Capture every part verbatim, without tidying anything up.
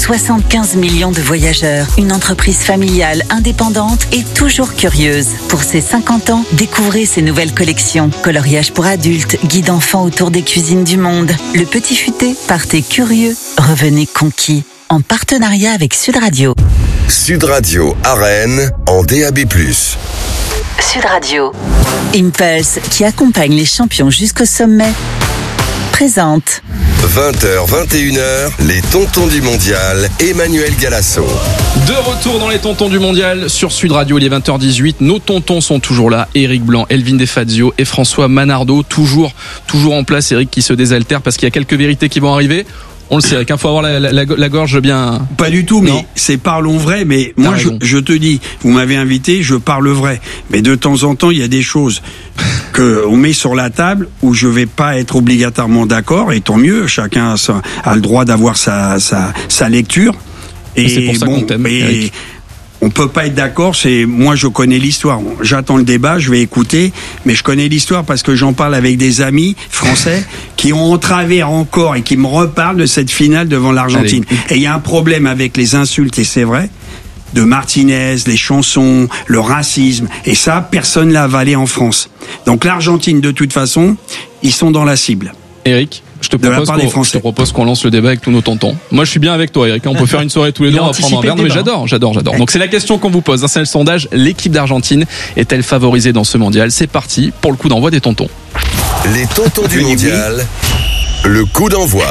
soixante-quinze millions de voyageurs. Une entreprise familiale, indépendante et toujours curieuse. Pour ses cinquante ans, découvrez ses nouvelles collections. Coloriage pour adultes, guide enfants autour des cuisines du monde. Le Petit Futé, partez curieux, revenez conquis. En partenariat avec Sud Radio. Sud Radio à Rennes en D A B plus. Sud Radio. Impulse, qui accompagne les champions jusqu'au sommet, présente. vingt heures, vingt et une heures, les tontons du mondial, Emmanuel Galasso. De retour dans les tontons du mondial sur Sud Radio, il est vingt heures dix-huit. Nos tontons sont toujours là. Éric Blanc, Elvin Defazio et François Manardo, toujours, toujours en place. Éric qui se désaltère parce qu'il y a quelques vérités qui vont arriver. On le sait, Eric, il faut avoir la, la, la, la gorge bien... Pas du tout, mais non. C'est parlons vrai, mais T'as moi je, je te dis, vous m'avez invité, je parle vrai. Mais de temps en temps, il y a des choses qu'on met sur la table où je vais pas être obligatoirement d'accord, et tant mieux, chacun a, sa, a le droit d'avoir sa, sa, sa lecture. Et c'est pour ça bon, qu'on t'aime, Eric. On peut pas être d'accord, c'est moi je connais l'histoire. J'attends le débat, je vais écouter, mais je connais l'histoire parce que j'en parle avec des amis français qui ont entravé encore et qui me reparlent de cette finale devant l'Argentine. Allez. Et il y a un problème avec les insultes, et c'est vrai, de Martinez, les chansons, le racisme, et ça, personne l'a avalé en France. Donc l'Argentine, de toute façon, ils sont dans la cible. Eric, je te, propose qu'on, je te propose qu'on lance le débat avec tous nos tontons. Moi, je suis bien avec toi, Eric. On peut faire une soirée tous les deux, on va prendre un verre. Non, mais j'adore, j'adore, j'adore. Donc, c'est la question qu'on vous pose. C'est le sondage. L'équipe d'Argentine est-elle favorisée dans ce mondial? C'est parti pour le coup d'envoi des tontons. Les tontons du mondial. Le coup d'envoi.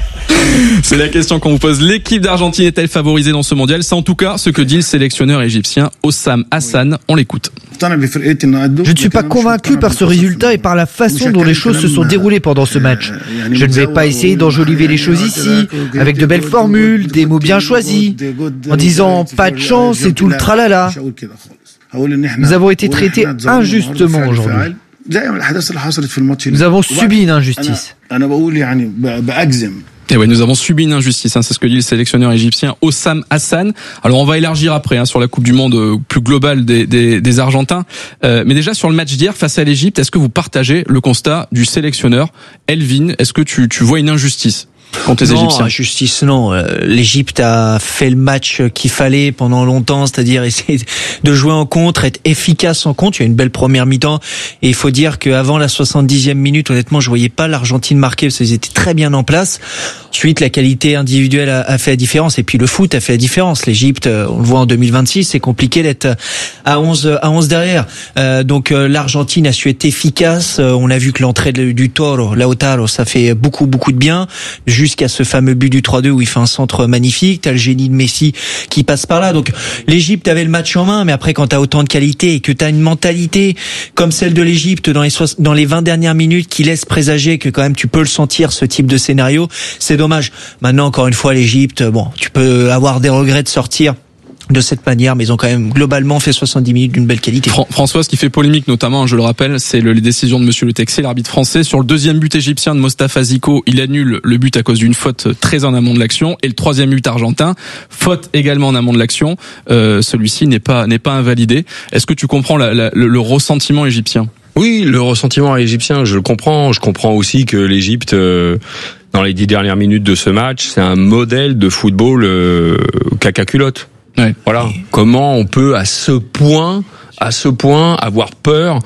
C'est la question qu'on vous pose. L'équipe d'Argentine est-elle favorisée dans ce mondial? C'est en tout cas ce que dit le sélectionneur égyptien Hossam Hassan. On l'écoute. Je ne suis pas convaincu par ce résultat et par la façon dont les choses se sont déroulées pendant ce match. Je ne vais pas essayer d'enjoliver les choses ici, avec de belles formules, des mots bien choisis, en disant pas de chance et tout le tralala. Nous avons été traités injustement aujourd'hui. Nous avons subi une injustice. Et ouais, nous avons subi une injustice, hein, c'est ce que dit le sélectionneur égyptien Hossam Hassan. Alors on va élargir après hein, sur la Coupe du Monde euh, plus globale des, des, des Argentins. Euh, mais déjà sur le match d'hier face à l'Égypte, est-ce que vous partagez le constat du sélectionneur Elvin? Est-ce que tu, tu vois une injustice contre les non, Égyptiens? Injustice, non. L'Égypte a fait le match qu'il fallait pendant longtemps, c'est-à-dire essayer de jouer en contre, être efficace en contre. Il y a une belle première mi-temps. Et il faut dire qu'avant la soixante-dixième minute, honnêtement, je voyais pas l'Argentine marquer parce qu'ils étaient très bien en place. Ensuite, la qualité individuelle a, a fait la différence. Et puis le foot a fait la différence. L'Égypte, on le voit en deux mille vingt-six, c'est compliqué d'être à onze, à onze derrière. Euh, donc l'Argentine a su être efficace. On a vu que l'entrée du Toro, Lautaro, ça fait beaucoup, beaucoup de bien. Jusqu'à ce fameux but du trois deux où il fait un centre magnifique. T'as le génie de Messi qui passe par là. Donc l'Égypte avait le match en main, mais après quand t'as autant de qualité et que t'as une mentalité comme celle de l'Égypte dans les so- dans les vingt dernières minutes qui laisse présager que quand même tu peux le sentir, ce type de scénario, c'est dommage. Maintenant encore une fois l'Égypte, bon, tu peux avoir des regrets de sortir de cette manière, mais ils ont quand même globalement fait soixante-dix minutes d'une belle qualité. Fran- François, ce qui fait polémique notamment, je le rappelle, c'est le, les décisions de Monsieur Le Texier, l'arbitre français. Sur le deuxième but égyptien de Mostafa Ziko, il annule le but à cause d'une faute très en amont de l'action. Et le troisième but argentin, faute également en amont de l'action. Euh, celui-ci n'est pas n'est pas invalidé. Est-ce que tu comprends la, la, le, le ressentiment égyptien? Oui, le ressentiment égyptien, je le comprends. Je comprends aussi que l'Égypte, euh, dans les dix dernières minutes de ce match, c'est un modèle de football euh, caca culotte. Ouais. Voilà. Comment on peut à ce point, à ce point, avoir peur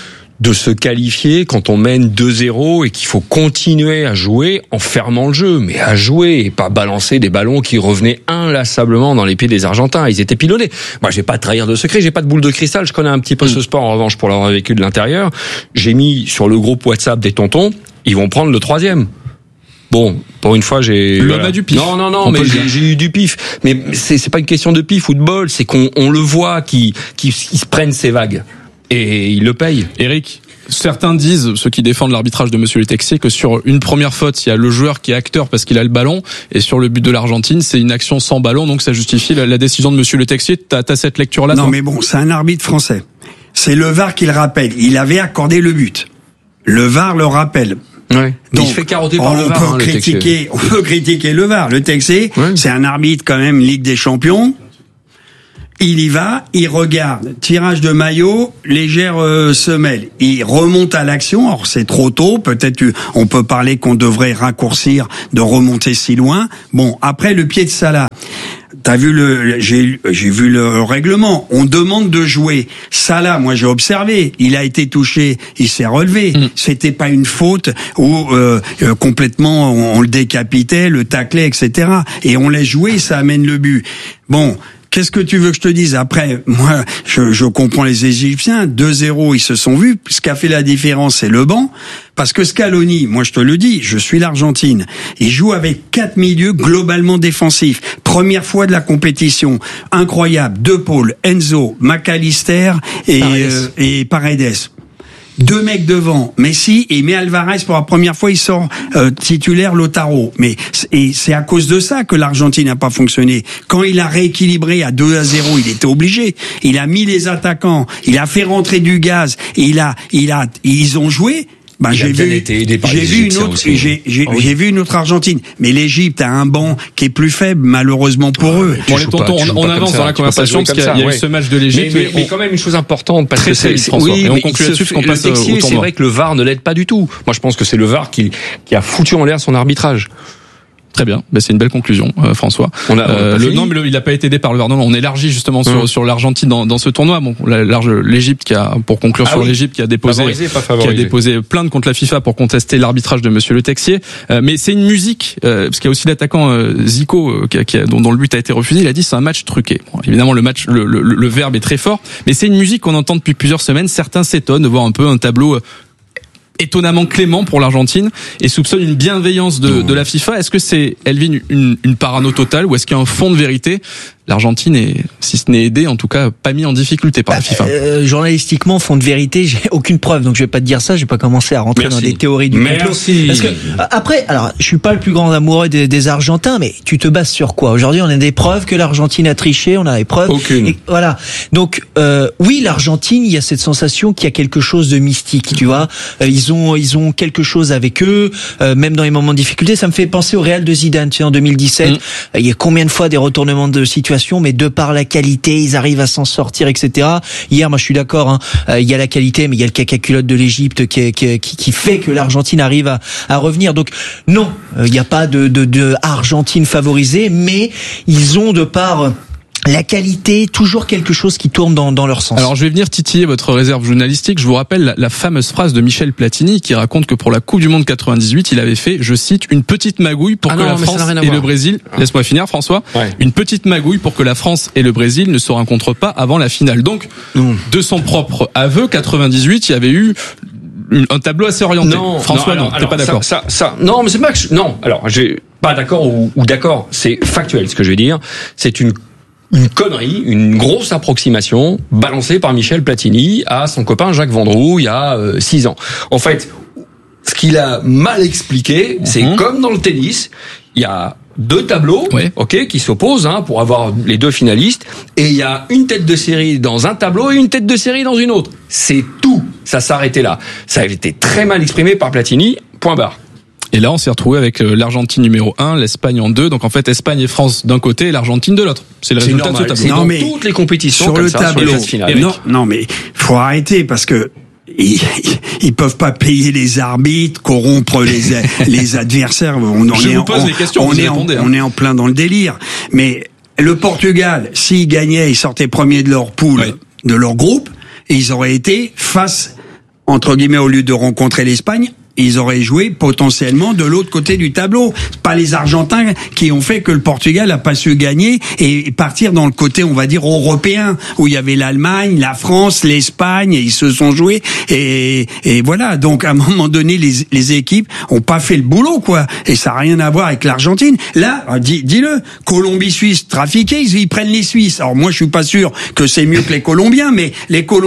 de se qualifier quand on mène deux zéro et qu'il faut continuer à jouer en fermant le jeu, mais à jouer et pas balancer des ballons qui revenaient inlassablement dans les pieds des Argentins. Ils étaient pilonnés. Moi, j'ai pas de trahir de secret, j'ai pas de boule de cristal. Je connais un petit peu ce sport en revanche pour l'avoir vécu de l'intérieur. J'ai mis sur le groupe WhatsApp des tontons, ils vont prendre le troisième. Bon, pour une fois, j'ai... L'homme voilà. a du pif. Non, non, non, on mais j'ai, j'ai eu du pif. Mais c'est, c'est pas une question de pif ou de bol, c'est qu'on on le voit qui qui se prennent ces vagues. Et ils le payent. Eric, certains disent, ceux qui défendent l'arbitrage de Monsieur Le Texier, que sur une première faute, il y a le joueur qui est acteur parce qu'il a le ballon, et sur le but de l'Argentine, c'est une action sans ballon, donc ça justifie la, la décision de Monsieur Le Texier. T'as, t'as cette lecture-là? Non, toi mais bon, c'est un arbitre français. C'est le V A R qui le rappelle. Il avait accordé le but. Le V A R le rappelle. Ouais. Donc, il se fait carotter par le V A R. On peut hein, critiquer, on peut critiquer le V A R. Le Texier, ouais. C'est un arbitre quand même Ligue des Champions Il y va, il regarde, tirage de maillot, légère euh, semelle. Il remonte à l'action, alors c'est trop tôt, peut-être on peut parler qu'on devrait raccourcir de remonter si loin. Bon, après le pied de Salah. T'as vu le, j'ai, j'ai vu le règlement. On demande de jouer. Salah, moi j'ai observé. Il a été touché, il s'est relevé. Mmh. C'était pas une faute où euh, euh, complètement on, on le décapitait, le taclait, et cetera. Et on laisse jouer, ça amène le but. Bon. Qu'est-ce que tu veux que je te dise? Après, moi, je, je comprends les Égyptiens. deux zéro, ils se sont vus. Ce qui a fait la différence, c'est le banc. Parce que Scaloni, moi je te le dis, je suis l'Argentine. Il joue avec quatre milieux globalement défensifs. Première fois de la compétition. Incroyable. Deux pôles. Enzo, McAllister et Paredes. Euh, et Paredes. Deux mecs devant, Messi, et il met Alvarez pour la première fois, il sort euh, titulaire Lautaro. Mais et c'est à cause de ça que l'Argentine n'a pas fonctionné. Quand il a rééquilibré à deux à zéro, il était obligé. Il a mis les attaquants, il a fait rentrer du gaz, et il a, il a, ils ont joué. Ben, j'ai vu, j'ai vu une autre, j'ai, j'ai, oh oui. j'ai vu une autre Argentine. Mais l'Égypte a un banc qui est plus faible, malheureusement pour ah, eux. Bon, les tontons, on, on avance dans la conversation parce qu'il y a, il y a eu ce match de l'Égypte. Mais, mais, mais, mais quand même une chose importante, parce que c'est, François, oui, et on conclut là-dessus parce qu'on passe au tournoi. C'est vrai que le V A R ne l'aide pas du tout. Moi, je pense que c'est le V A R qui, qui a foutu en l'air son arbitrage. Très bien, ben c'est une belle conclusion, euh, François. On a, euh, le, non, mais le, il n'a pas été aidé par le V A R. Non, non, on élargit justement sur, mmh. sur l'Argentine dans, dans ce tournoi. Bon, large l'Égypte qui a, pour conclure ah sur oui. l'Égypte, qui a déposé, favorisé, pas favorisé. qui a déposé plainte contre la FIFA pour contester l'arbitrage de Monsieur Le Texier. Euh, mais c'est une musique, euh, parce qu'il y a aussi l'attaquant euh, Zico, euh, qui a, qui a, dont, dont le but a été refusé. Il a dit c'est un match truqué. Bon, évidemment, le match, le, le, le verbe est très fort, mais c'est une musique qu'on entend depuis plusieurs semaines. Certains s'étonnent de voir un peu un tableau euh, étonnamment clément pour l'Argentine et soupçonne une bienveillance de, de la FIFA. Est-ce que c'est, Elvin, une, une parano totale ou est-ce qu'il y a un fond de vérité? L'Argentine est, si ce n'est aidée, en tout cas pas mis en difficulté par la FIFA. Euh, journalistiquement, fond de vérité, j'ai aucune preuve, donc je vais pas te dire ça. Je vais pas commencer à rentrer Merci. dans des théories du complot. Merci. Parce que après, alors, je suis pas le plus grand amoureux des, des Argentins, mais tu te bases sur quoi? Aujourd'hui, on a des preuves que l'Argentine a triché, on a des preuves. Aucune. Et, voilà. Donc, euh, oui, l'Argentine, il y a cette sensation qu'il y a quelque chose de mystique, tu vois. Euh, ils ont, ils ont quelque chose avec eux, euh, même dans les moments de difficulté. Ça me fait penser au Real de Zidane, tu sais, en deux mille dix-sept. Mmh. Euh, il y a combien de fois des retournements de situation, mais de par la qualité, ils arrivent à s'en sortir, et cetera. Hier, moi, je suis d'accord, hein, euh, il y a la qualité, mais il y a le caca culotte de l'Égypte qui, qui, qui, qui fait que l'Argentine arrive à, à revenir. Donc, non, euh, il n'y a pas de, de, de Argentine favorisée, mais ils ont de par la qualité, toujours quelque chose qui tourne dans, dans leur sens. Alors je vais venir titiller votre réserve journalistique. Je vous rappelle la, la fameuse phrase de Michel Platini qui raconte que pour la Coupe du Monde quatre-vingt-dix-huit, il avait fait, je cite, une petite magouille pour ah que non, la France et voir. le Brésil, ah. laisse-moi finir François, ouais. une petite magouille pour que la France et le Brésil ne se rencontrent pas avant la finale. Donc, mmh. de son propre aveu, quatre-vingt-dix-huit, il y avait eu un tableau assez orienté. Non, François, non, alors, non t'es alors, pas d'accord. Ça, ça, ça, non, mais c'est pas que je, non. Alors, j'ai pas d'accord ou, ou d'accord. C'est factuel ce que je vais dire. C'est une Une connerie, une grosse approximation balancée par Michel Platini à son copain Jacques Vendroux il y a euh, six ans. En fait, ce qu'il a mal expliqué, mmh. c'est comme dans le tennis, il y a deux tableaux, oui. ok, qui s'opposent hein, pour avoir les deux finalistes, et il y a une tête de série dans un tableau et une tête de série dans une autre. C'est tout. Ça s'arrêtait là. Ça a été très mal exprimé par Platini. Point barre. Et là, on s'est retrouvé avec l'Argentine numéro un, l'Espagne en deux. Donc en fait, Espagne et France d'un côté et l'Argentine de l'autre. C'est le c'est résultat normal. de ce tableau. C'est dans toutes les compétitions sur comme le ça, tableau. Sur les finales. Non, non, mais faut arrêter parce que ils, ils peuvent pas payer les arbitres, corrompre les les adversaires. On en Je est vous pose on, les questions. On vous est en, répondez, hein. on est en plein dans le délire. Mais le Portugal, s'ils gagnaient, ils sortaient premiers de leur poule, oui. de leur groupe, et ils auraient été face entre guillemets au lieu de rencontrer l'Espagne. Ils auraient joué potentiellement de l'autre côté du tableau. C'est pas les Argentins qui ont fait que le Portugal a pas su gagner et partir dans le côté, on va dire, européen, où il y avait l'Allemagne, la France, l'Espagne, et ils se sont joués. Et, et voilà. Donc, à un moment donné, les, les équipes ont pas fait le boulot, quoi. Et ça n'a rien à voir avec l'Argentine. Là, dis, dis-le, Colombie-Suisse trafiqués, ils, ils prennent les Suisses. Alors moi, je suis pas sûr que c'est mieux que les Colombiens, mais les Colombiens,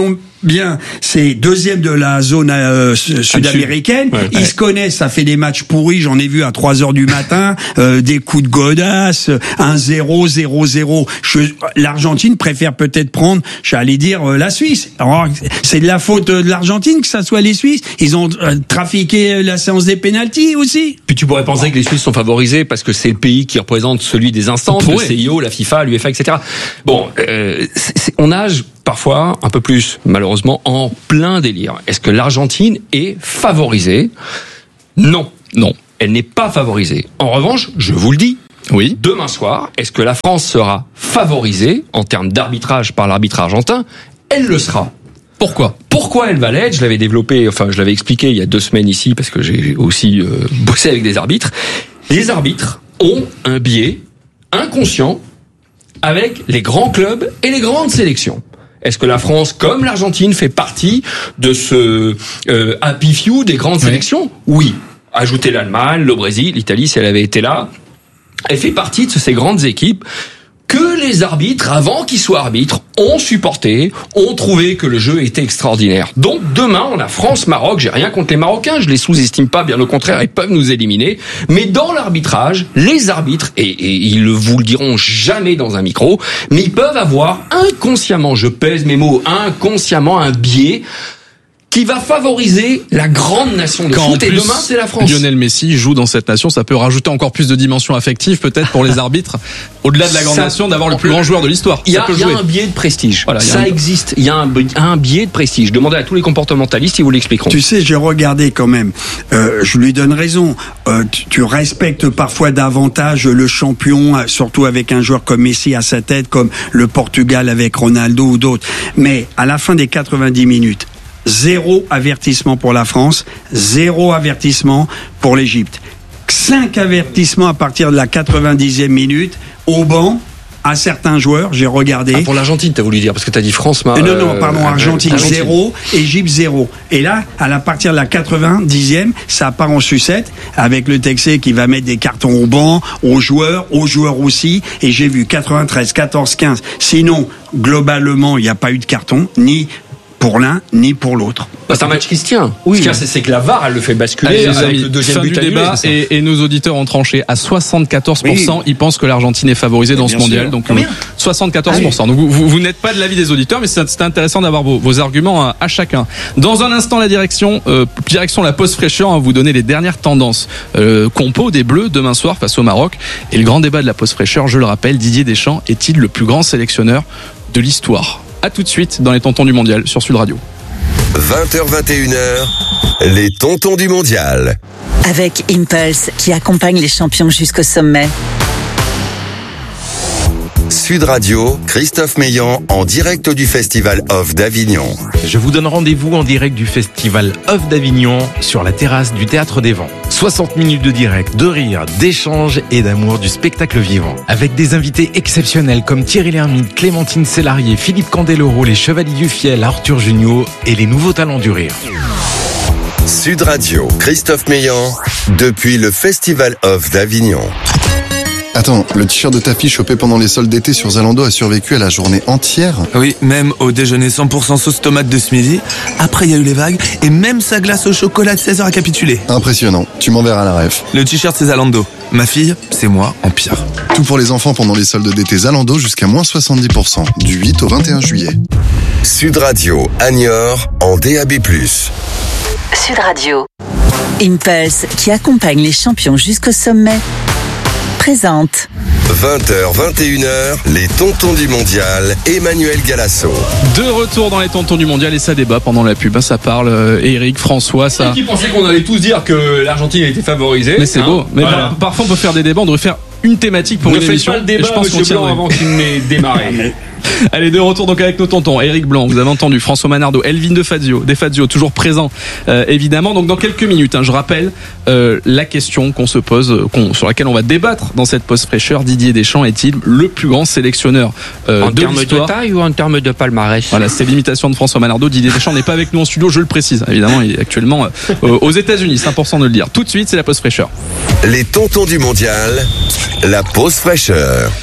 bien, c'est deuxième de la zone euh, sud-américaine. Ouais, Ils ouais. se connaissent, ça fait des matchs pourris. J'en ai vu à trois heures du matin, euh, des coups de godasse, un zéro, zéro, zéro. Je, L'Argentine préfère peut-être prendre, j'allais dire, euh, la Suisse. Alors, c'est de la faute de l'Argentine que ça soit les Suisses. Ils ont euh, trafiqué la séance des pénaltys aussi. Puis tu pourrais penser que les Suisses sont favorisés parce que c'est le pays qui représente celui des instances, le C I O, la FIFA, l'UEFA, et cetera. Bon, euh, c'est, c'est, on nage parfois un peu plus, malheureusement, en plein délire. Est-ce que l'Argentine est favorisée ? Non, non, elle n'est pas favorisée. En revanche, je vous le dis, oui, demain soir, est-ce que la France sera favorisée en termes d'arbitrage par l'arbitre argentin ? Elle le sera. Pourquoi ? Pourquoi elle va l'être ? Je l'avais développé, enfin je l'avais expliqué il y a deux semaines ici parce que j'ai aussi euh, bossé avec des arbitres. Les arbitres ont un biais inconscient avec les grands clubs et les grandes sélections. Est-ce que la France, comme l'Argentine, fait partie de ce euh, happy few des grandes oui. sélections ? Oui. Ajoutez l'Allemagne, le Brésil, l'Italie, si elle avait été là. Elle fait partie de ces grandes équipes que les arbitres, avant qu'ils soient arbitres, ont supporté, ont trouvé que le jeu était extraordinaire. Donc demain, on a France-Maroc. J'ai rien contre les Marocains, je les sous-estime pas, bien au contraire, ils peuvent nous éliminer. Mais dans l'arbitrage, les arbitres, et, et ils vous le diront jamais dans un micro, mais ils peuvent avoir inconsciemment, je pèse mes mots, inconsciemment un biais qui va favoriser la grande nation de Quand foot, et demain c'est la France. Lionel Messi joue dans cette nation, ça peut rajouter encore plus de dimension affective peut-être pour les arbitres, au-delà de la grande ça, nation, d'avoir le plus grand joueur de l'histoire. Il y a, y a un biais de prestige, voilà, ça un... existe, il y a un, un biais de prestige. Demandez à tous les comportementalistes, ils vous l'expliqueront. Tu sais, j'ai regardé quand même, euh, je lui donne raison, euh, tu, tu respectes parfois davantage le champion, surtout avec un joueur comme Messi à sa tête, comme le Portugal avec Ronaldo ou d'autres, mais à la fin des quatre-vingt-dix minutes, zéro avertissement pour la France, zéro avertissement pour l'Égypte. Cinq avertissements à partir de la quatre-vingt-dixième minute au banc à certains joueurs, j'ai regardé. Ah, pour l'Argentine, t'as voulu dire, parce que t'as dit France, ma, Non, non, pardon, euh, Argentine, Argentine, zéro, Égypte, zéro. Et là, à la partir de la quatre-vingt-dixième, ça part en sucette, avec le Texé qui va mettre des cartons au banc, aux joueurs, aux joueurs aussi, et j'ai vu quatre-vingt-treize, quatorze, quinze. Sinon, globalement, il n'y a pas eu de carton, ni pour l'un ni pour l'autre. Bah, c'est un match qui se tient. Oui. Ce qu'il y a, c'est, c'est que la V A R, elle le fait basculer. Allez, avec amis, le deuxième but annulé, débat et, et nos auditeurs ont tranché à soixante-quatorze pour cent. Oui. Ils pensent que l'Argentine est favorisée dans ce mondial. Sûr. Donc euh, soixante-quatorze pour cent. Ah oui. Donc vous, vous n'êtes pas de l'avis des auditeurs, mais c'est, c'est intéressant d'avoir vos, vos arguments à, à chacun. Dans un instant, la direction, euh, direction la pause fraîcheur, hein, vous donner les dernières tendances. Euh, compo des Bleus demain soir face au Maroc. Et le grand débat de la pause fraîcheur, je le rappelle, Didier Deschamps est-il le plus grand sélectionneur de l'histoire ? À tout de suite dans les Tontons du Mondial sur Sud Radio. vingt heures vingt et une heures, les Tontons du Mondial. Avec Impulse qui accompagne les champions jusqu'au sommet. Sud Radio, Christophe Meillan en direct du Festival Off d'Avignon. Je vous donne rendez-vous en direct du Festival Off d'Avignon sur la terrasse du Théâtre des Vents. soixante minutes de direct, de rire, d'échange et d'amour du spectacle vivant. Avec des invités exceptionnels comme Thierry Lhermitte, Clémentine Célarié, Philippe Candeloro, les Chevaliers du Fiel, Arthur Junio et les nouveaux talents du rire. Sud Radio, Christophe Meillan, depuis le Festival Off d'Avignon. Attends, le t-shirt de ta fille chopé pendant les soldes d'été sur Zalando a survécu à la journée entière ? Oui, même au déjeuner cent pour cent sauce tomate de ce midi. Après, il y a eu les vagues et même sa glace au chocolat de seize heures a capitulé. Impressionnant. Tu m'enverras la ref. Le t-shirt, c'est Zalando. Ma fille, c'est moi en pire. Tout pour les enfants pendant les soldes d'été Zalando jusqu'à moins soixante-dix pour cent. Du huit au vingt et un juillet. Sud Radio, Niort en D A B plus. Sud Radio. Impulse qui accompagne les champions jusqu'au sommet. Présente. vingt heures vingt et une heures, les Tontons du Mondial, Emmanuel Galasso. De retour dans les Tontons du Mondial et ça débat pendant la pub. Ça parle, euh, Eric, François, ça. Qui pensait qu'on allait tous dire que l'Argentine a été favorisée. Mais c'est hein, beau. Mais voilà. par, parfois on peut faire des débats, on devrait faire une thématique pour ne une émission. Pas le débat, et je pense qu'on Blanc, avant qu'il m'ait démarré. Allez, de retour donc avec nos tontons. Eric Blanc, vous avez entendu, François Manardo, Elvin de Fazio, des Fazio, toujours présent euh, évidemment. Donc dans quelques minutes, hein, je rappelle euh, la question qu'on se pose, qu'on, sur laquelle on va débattre dans cette pause fraîcheur. Didier Deschamps est-il le plus grand sélectionneur euh, en de termes l'histoire ? de taille ou en termes de palmarès ? Voilà, c'est l'imitation de François Manardo. Didier Deschamps n'est pas avec nous en studio, je le précise. Évidemment, il est actuellement euh, aux États-Unis, c'est important de le dire. Tout de suite, c'est la pause fraîcheur. Les Tontons du Mondial, la pause fraîcheur.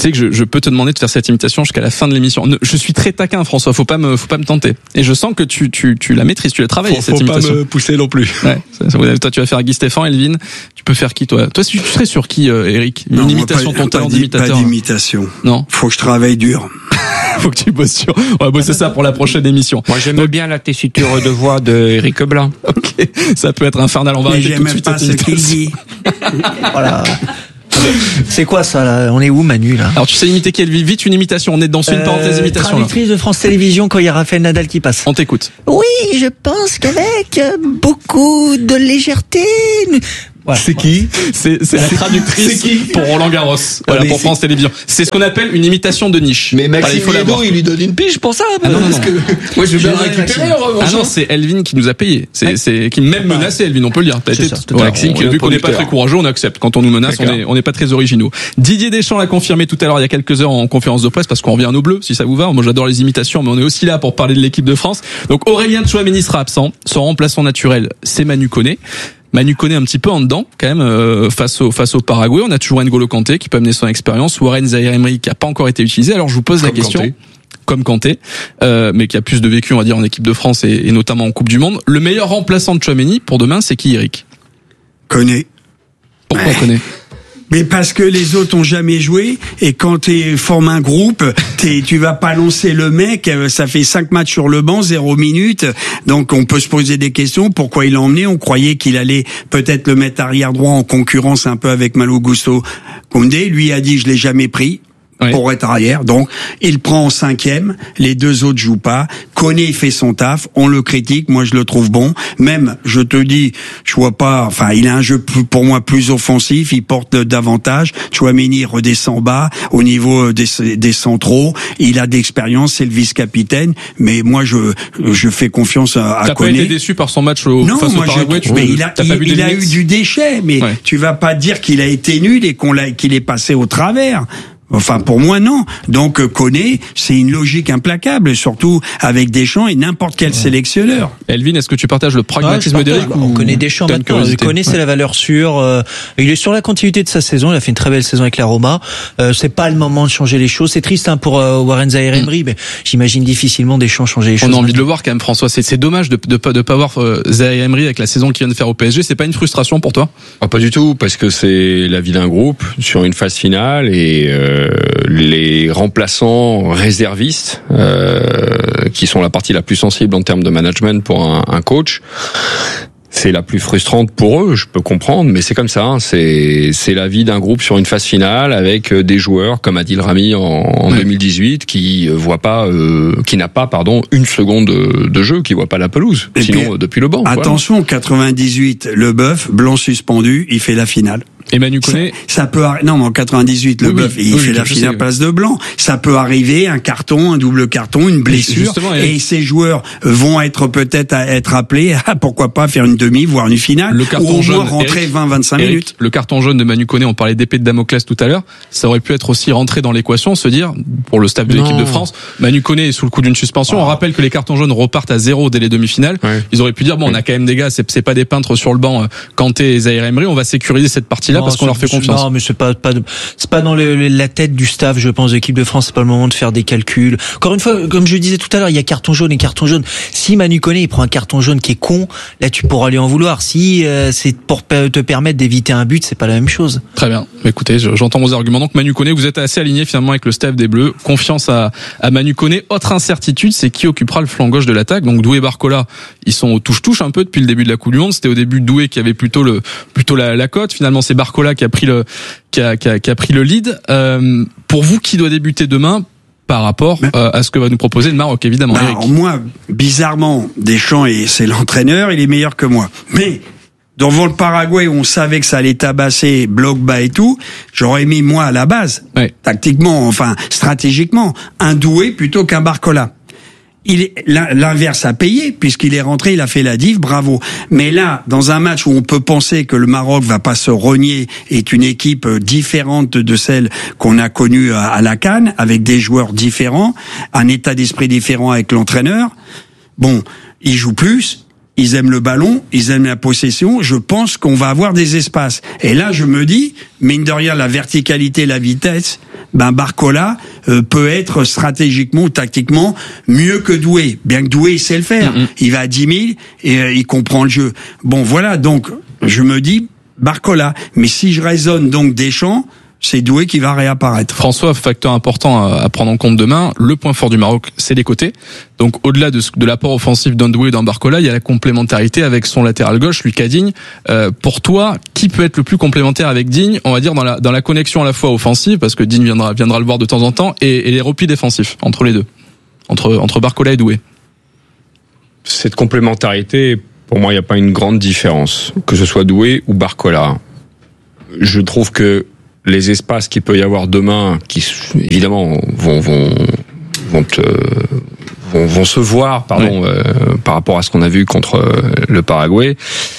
sais que je, je peux te demander de faire cette imitation jusqu'à la fin de l'émission. Ne, je suis très taquin, François. Faut pas me, faut pas me tenter. Et je sens que tu, tu, tu la maîtrises, tu la travailles. Faut, cette faut imitation. pas me pousser non plus. Ouais. Ça, ça, toi, tu vas faire Guy Stéphane, Elvin. Tu peux faire qui, toi? Toi, tu serais sur qui, euh, Eric? Une non, imitation, pas, ton talent d'imitateur. Pas d'imitation. Non. Faut que je travaille dur. Faut que tu bosses sur. On va bosser ça pour la prochaine émission. Moi, j'aime Donc, bien la tessiture de voix de Eric Blanc. Ok. Ça peut être infernal. On va arrêter tout de suite pas cette ce qu'il dit. Voilà. C'est quoi ça là? On est où, Manu là? Alors tu sais imiter quelle vite une imitation? On est dans une euh, parenthèse imitation. Traductrice de France Télévisions quand il y a Raphaël Nadal qui passe. On t'écoute. Oui, je pense qu'avec beaucoup de légèreté. Voilà. C'est qui? C'est, c'est la traductrice c'est qui pour Roland Garros. Voilà, ah, pour France Télévisions. C'est ce qu'on appelle une imitation de niche. Mais Maxime Lédo, il lui donne une pige pour ça. Ah non, non, non. Que... Moi, je vais bien récupérer. Ah non, c'est Elvin qui nous a payé. C'est, ouais. c'est, qui même menacé Elvin, on peut le dire. C'est ça, voilà, Maxime, on, vu qu'on n'est pas très courageux, on accepte. Quand on nous menace, on est, on n'est pas très originaux. Didier Deschamps l'a confirmé tout à l'heure, il y a quelques heures en conférence de presse, parce qu'on revient à nos bleus, si ça vous va. Moi, j'adore les imitations, mais on est aussi là pour parler de l'équipe de France. Donc, Aurélien Tchouaméni sera absent. Son remplaçant naturel, c'est Manu Koné. Manu Koné un petit peu en dedans quand même euh, face au face au Paraguay. On a toujours N'Golo Kanté qui peut amener son expérience. Warren Zaïre-Emery qui a pas encore été utilisé. Alors je vous pose comme la question, Kanté. comme Kanté, euh, mais qui a plus de vécu on va dire en équipe de France et, et notamment en Coupe du Monde. Le meilleur remplaçant de Tchouaméni pour demain, c'est qui, Eric? Koné. Pourquoi ouais. Koné? Mais parce que les autres ont jamais joué et quand tu formes un groupe, t'es, tu vas pas lancer le mec. Ça fait cinq matchs sur le banc, zéro minute. Donc on peut se poser des questions. Pourquoi il l'a emmené? On croyait qu'il allait peut-être le mettre arrière droit en concurrence un peu avec Malo Gusto Koundé. Lui a dit je l'ai jamais pris. Oui. Pour être arrière, donc il prend en cinquième, les deux autres jouent pas. Koné fait son taf, on le critique, moi je le trouve bon. Même, je te dis, je vois pas, enfin il a un jeu plus, pour moi plus offensif, il porte davantage. Tchouaméni redescend bas au niveau des, des centraux, il a d'expérience, c'est le vice-capitaine. Mais moi je je fais confiance à, à T'as Koné. T'as pas été déçu par son match au, non, face moi au Paraguay? je, mais il a, il, il a eu du déchet, mais ouais. Tu vas pas dire qu'il a été nul et qu'on l'a, qu'il est passé au travers. Enfin, pour moi, non. Donc, Koné, c'est une logique implacable, surtout avec Deschamps et n'importe quel ouais. sélectionneur. Elvin, est-ce que tu partages le pragmatisme ouais, d'Eric? On connaît Deschamps maintenant. On connaît, c'est ouais. la valeur sûre. Euh, il est sur la continuité de sa saison. Il a fait une très belle saison avec la Roma. Euh, c'est pas le moment de changer les choses. C'est triste hein, pour euh, Warren Zaïre-Emery, mm. mais j'imagine difficilement Deschamps changer les on choses. On a envie de le voir quand même, François. C'est, c'est dommage de de pas de pas voir euh, Zaïre-Emery avec la saison qu'il vient de faire au P S G. C'est pas une frustration pour toi? Ah, pas du tout, parce que c'est la vie d'un groupe sur une phase finale et euh, les Les remplaçants réservistes, euh, qui sont la partie la plus sensible en termes de management pour un, un coach, c'est la plus frustrante pour eux, je peux comprendre, mais c'est comme ça, hein, c'est c'est la vie d'un groupe sur une phase finale avec des joueurs comme Adil Rami en, en ouais. deux mille dix-huit qui voit pas, euh, qui n'a pas, pardon, une seconde de, de jeu, qui voit pas la pelouse, et sinon puis, depuis le banc. Attention, voilà. quatre-vingt-dix-huit, Leboeuf, blanc suspendu, il fait la finale. Et Manu Koné, ça, ça peut arri- non mais en quatre-vingt-dix-huit oui, Leboeuf oui, il oui, fait la finale sais, place oui. de blanc, ça peut arriver un carton, un double carton, une blessure et, et ces joueurs vont être peut-être à être appelés à pourquoi pas faire une demi voire une finale le carton ou au jaune, moins rentrer vingt à vingt-cinq Eric, minutes. Le carton jaune de Manu Koné, on parlait d'épée de Damoclès tout à l'heure, ça aurait pu être aussi rentré dans l'équation, se dire pour le staff de non. l'équipe de France, Manu Koné est sous le coup d'une suspension. Oh. On rappelle que les cartons jaunes repartent à zéro dès les demi-finales. Ouais. Ils auraient pu dire bon, on a quand même des gars, c'est, c'est pas des peintres sur le banc, Kanté et Zaïre-Emery, on va sécuriser cette partie-là non, parce qu'on leur fait confiance. Non, mais c'est pas pas de, c'est pas dans le, la tête du staff, je pense, de l'équipe de France. C'est pas le moment de faire des calculs. Encore une fois, comme je disais tout à l'heure, il y a carton jaune et carton jaune. Si Manu Koné il prend un carton jaune qui est con, là tu pourras lui en vouloir. Si euh, c'est pour te permettre d'éviter un but, c'est pas la même chose. Très bien. Écoutez, j'entends vos arguments. Donc Manu Koné, vous êtes assez aligné finalement avec le staff des Bleus. Confiance à, à Manu Koné. Autre incertitude, c'est qui occupera le flanc gauche de l'attaque. Donc Doué, Barcola, ils sont au touche-touche un peu depuis le début de la Coupe du Monde. C'était au début Doué qui avait plutôt le plutôt la, la cote. Finalement, c'est Barcola qui a pris le qui a, qui a, qui a pris le lead. Euh, pour vous, qui doit débuter demain par rapport euh, à ce que va nous proposer le Maroc, évidemment. Bah, moi, bizarrement, Deschamps, et c'est l'entraîneur, il est meilleur que moi. Mais devant le Paraguay, où on savait que ça allait tabasser, bloc bas et tout, j'aurais mis moi à la base, ouais. tactiquement, enfin stratégiquement, un Doué plutôt qu'un Barcola. Il est, l'inverse a payé, puisqu'il est rentré, il a fait la div, bravo. Mais là, dans un match où on peut penser que le Maroc va pas se renier, est une équipe différente de celle qu'on a connue à la CAN, avec des joueurs différents, un état d'esprit différent avec l'entraîneur, bon, il joue plus, ils aiment le ballon, ils aiment la possession, je pense qu'on va avoir des espaces. Et là, je me dis, mine de rien, la verticalité, la vitesse, ben Barcola euh, peut être stratégiquement ou tactiquement mieux que Doué. Bien que Doué, il sait le faire. Mm-hmm. Il va à dix mille et euh, il comprend le jeu. Bon, voilà, donc je me dis Barcola. Mais si je raisonne donc Deschamps, c'est Doué qui va réapparaître. François, facteur important à prendre en compte demain, le point fort du Maroc, c'est les côtés. Donc au-delà de, de l'apport offensif d'un Doué et d'un Barcola, il y a la complémentarité avec son latéral gauche, Lucas Digne. Euh, pour toi, qui peut être le plus complémentaire avec Digne, on va dire dans la, dans la connexion à la fois offensive, parce que Digne viendra, viendra le voir de temps en temps, et, et les replis défensifs, entre les deux, entre, entre Barcola et Doué. Cette complémentarité, pour moi, il n'y a pas une grande différence, que ce soit Doué ou Barcola. Je trouve que les espaces qu'il peut y avoir demain, qui évidemment vont vont vont te, vont, vont se voir, pardon, oui. euh, par rapport à ce qu'on a vu contre le Paraguay,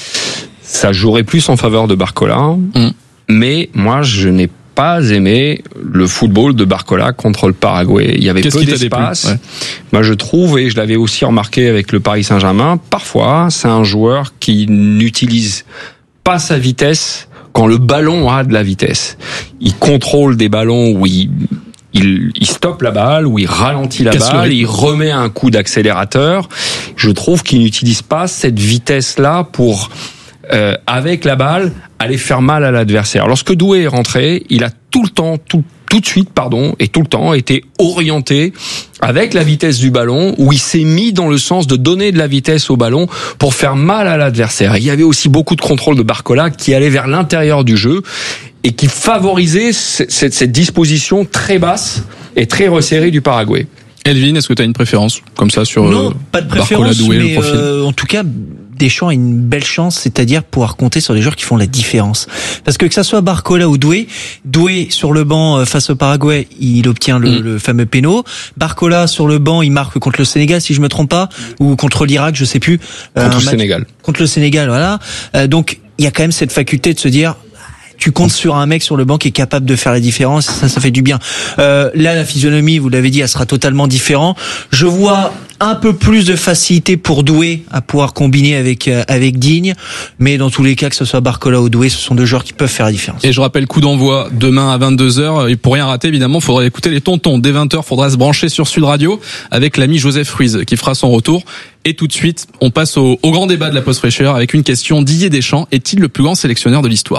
ça jouerait plus en faveur de Barcola. Mm. Mais moi, je n'ai pas aimé le football de Barcola contre le Paraguay. Il y avait Qu'est-ce peu d'espace. Ouais. Moi, je trouve, et je l'avais aussi remarqué avec le Paris Saint-Germain, parfois, c'est un joueur qui n'utilise pas sa vitesse quand le ballon a de la vitesse. Il contrôle des ballons où il, il, il stoppe la balle, où il ralentit la Casse balle, il remet un coup d'accélérateur. Je trouve qu'il n'utilise pas cette vitesse-là pour, euh, avec la balle, aller faire mal à l'adversaire. Lorsque Doué est rentré, il a tout le temps, tout, tout de suite, pardon, et tout le temps été orienté avec la vitesse du ballon, où il s'est mis dans le sens de donner de la vitesse au ballon pour faire mal à l'adversaire. Il y avait aussi beaucoup de contrôle de Barcola qui allait vers l'intérieur du jeu et qui favorisait cette, cette disposition très basse et très resserrée du Paraguay. Elvin, est-ce que tu as une préférence comme ça sur non, pas de Barcola, préférence, Doué, mais le profil euh, en tout cas, Deschamps a une belle chance, c'est-à-dire pouvoir compter sur des joueurs qui font la différence. Parce que que ça soit Barcola ou Doué, Doué sur le banc face au Paraguay, il obtient le, mmh. le fameux péno. Barcola sur le banc, il marque contre le Sénégal, si je me trompe pas, ou contre l'Irak, je sais plus. Contre euh, le Sénégal. Contre le Sénégal, voilà. Euh, donc il y a quand même cette faculté de se dire, tu comptes sur un mec sur le banc qui est capable de faire la différence, ça, ça fait du bien. Euh, là, la physionomie, vous l'avez dit, elle sera totalement différente. Je vois un peu plus de facilité pour Doué à pouvoir combiner avec euh, avec Digne, mais dans tous les cas, que ce soit Barcola ou Doué, ce sont deux joueurs qui peuvent faire la différence. Et je rappelle, coup d'envoi demain à vingt-deux heures, et pour rien rater, évidemment, faudra écouter les tontons. Dès vingt heures, faudra se brancher sur Sud Radio avec l'ami Joseph Ruiz qui fera son retour. Et tout de suite, on passe au, au grand débat de la pause fraîcheur avec une question. Didier Deschamps est-il le plus grand sélectionneur de l'histoire ?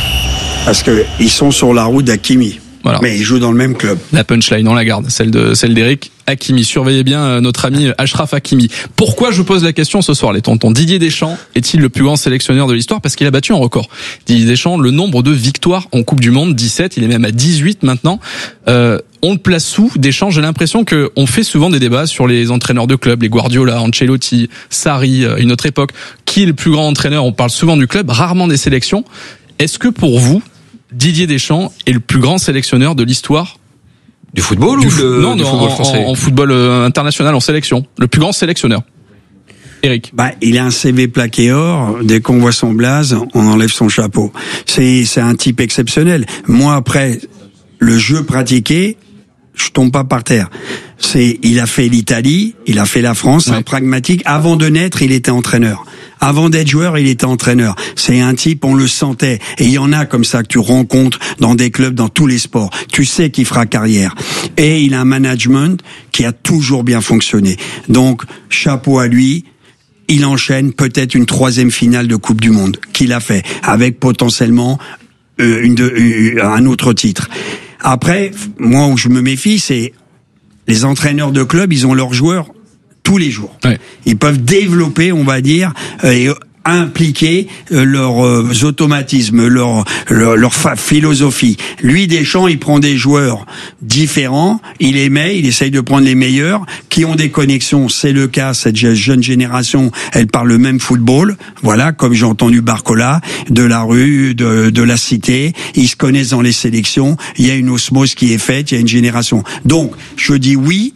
Parce que ils sont sur la route d'Hakimi. Voilà. Mais ils jouent dans le même club. La punchline, on la garde, celle de celle d'Eric Hakimi. Surveillez bien notre ami Achraf Hakimi. Pourquoi je pose la question ce soir, les tontons? Didier Deschamps est-il le plus grand sélectionneur de l'histoire? Parce qu'il a battu un record. Didier Deschamps, le nombre de victoires en Coupe du Monde, dix-sept, il est même à dix-huit maintenant. Euh, on le place sous Deschamps. J'ai l'impression que on fait souvent des débats sur les entraîneurs de clubs, les Guardiola, Ancelotti, Sarri, à une autre époque. Qui est le plus grand entraîneur? On parle souvent du club, rarement des sélections. Est-ce que pour vous, Didier Deschamps est le plus grand sélectionneur de l'histoire du football du ou fo- de, non, du non, football en, français en, en football euh, international, en sélection. Le plus grand sélectionneur. Eric. Bah, il a un C V plaqué or. Dès qu'on voit son blaze, on enlève son chapeau. C'est, c'est un type exceptionnel. Moi, après, le jeu pratiqué, je tombe pas par terre. C'est, il a fait l'Italie, il a fait la France, ouais. Un pragmatique. Avant de naître, il était entraîneur. Avant d'être joueur, il était entraîneur. C'est un type, on le sentait. Et il y en a comme ça que tu rencontres dans des clubs, dans tous les sports. Tu sais qu'il fera carrière. Et il a un management qui a toujours bien fonctionné. Donc, chapeau à lui. Il enchaîne peut-être une troisième finale de Coupe du Monde qu'il a fait, avec potentiellement euh, une de, euh, un autre titre. Après, moi où je me méfie, c'est les entraîneurs de club, ils ont leurs joueurs tous les jours. Ouais. Ils peuvent développer, on va dire, euh, et impliquer euh, leurs euh, automatismes, leur leur, leur fa- philosophie. Lui, Deschamps, il prend des joueurs différents, il les met, il essaye de prendre les meilleurs, qui ont des connexions. C'est le cas, cette jeune génération, elle parle le même football. Voilà, comme j'ai entendu Barcola, de la rue, de, de la cité. Ils se connaissent dans les sélections. Il y a une osmose qui est faite, il y a une génération. Donc, je dis oui.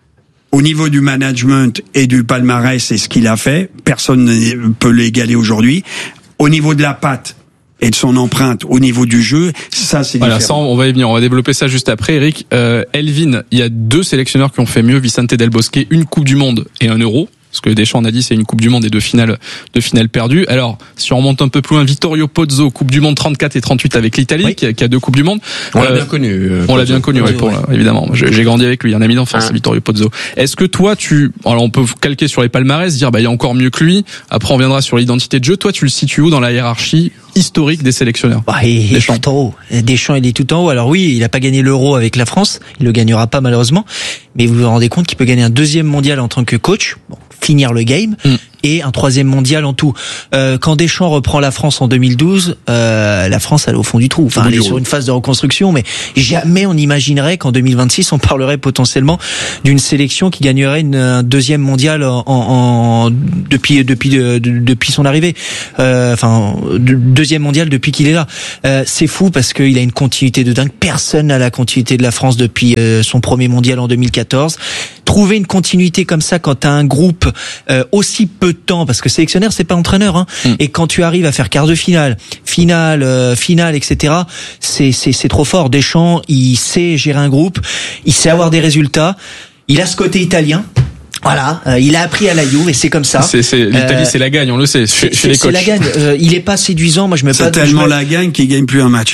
Au niveau du management et du palmarès, c'est ce qu'il a fait. Personne ne peut l'égaler aujourd'hui. Au niveau de la patte et de son empreinte, au niveau du jeu, ça c'est voilà, différent. Ça, on va y venir. On va développer ça juste après. Eric, euh, Elvin, il y a deux sélectionneurs qui ont fait mieux. Vicente Del Bosque, une Coupe du Monde et un Euro. Parce que Deschamps, on a dit, c'est une Coupe du Monde et deux finales, deux finales perdues. Alors, si on remonte un peu plus loin, Vittorio Pozzo, Coupe du Monde trente-quatre et trente-huit avec l'Italie, oui. qui, a, qui a deux Coupes du Monde. On euh, l'a bien connu. Euh, on l'a bien connu, ouais, pour, ouais. évidemment. J'ai, j'ai grandi avec lui, un ami d'enfance, ah. Vittorio Pozzo. Est-ce que toi, tu, alors on peut calquer sur les palmarès, dire, bah, il y a encore mieux que lui. Après, on viendra sur l'identité de jeu. Toi, tu le situes où dans la hiérarchie historique des sélectionneurs? Bah, il est tout en haut. Deschamps, il est tout en haut. Alors oui, il a pas gagné l'Euro avec la France. Il le gagnera pas, malheureusement. Mais vous vous rendez compte qu'il peut gagner un deuxième mondial en tant que coach. Bon, finir le game. Mm. Et un troisième mondial en tout. Euh, quand Deschamps reprend la France en deux mille douze, euh, la France elle est au fond du trou. Enfin, elle est sur une phase de reconstruction, mais jamais on imaginerait qu'en deux mille vingt-six on parlerait potentiellement d'une sélection qui gagnerait une, un deuxième mondial en, en depuis depuis de, de, depuis son arrivée. Euh, enfin, de, deuxième mondial depuis qu'il est là. Euh, c'est fou parce qu'il a une continuité de dingue. Personne n'a la continuité de la France depuis euh, son premier mondial en deux mille quatorze. Trouver une continuité comme ça quand t'as un groupe euh, aussi peu de temps, parce que sélectionneur c'est pas entraîneur, hein, mm. et quand tu arrives à faire quart de finale, finale, euh, finale, et cetera, c'est c'est c'est trop fort. Deschamps, il sait gérer un groupe, il sait avoir des résultats, il a ce côté italien. Voilà, euh, il a appris à la Juve et c'est comme ça. C'est, c'est l'Italie, euh, c'est la gagne, on le sait. Chez, c'est, chez les c'est coachs. la gagne. Euh, il est pas séduisant. Moi, je me c'est pas. tellement je me... la gagne qu'il gagne plus un match.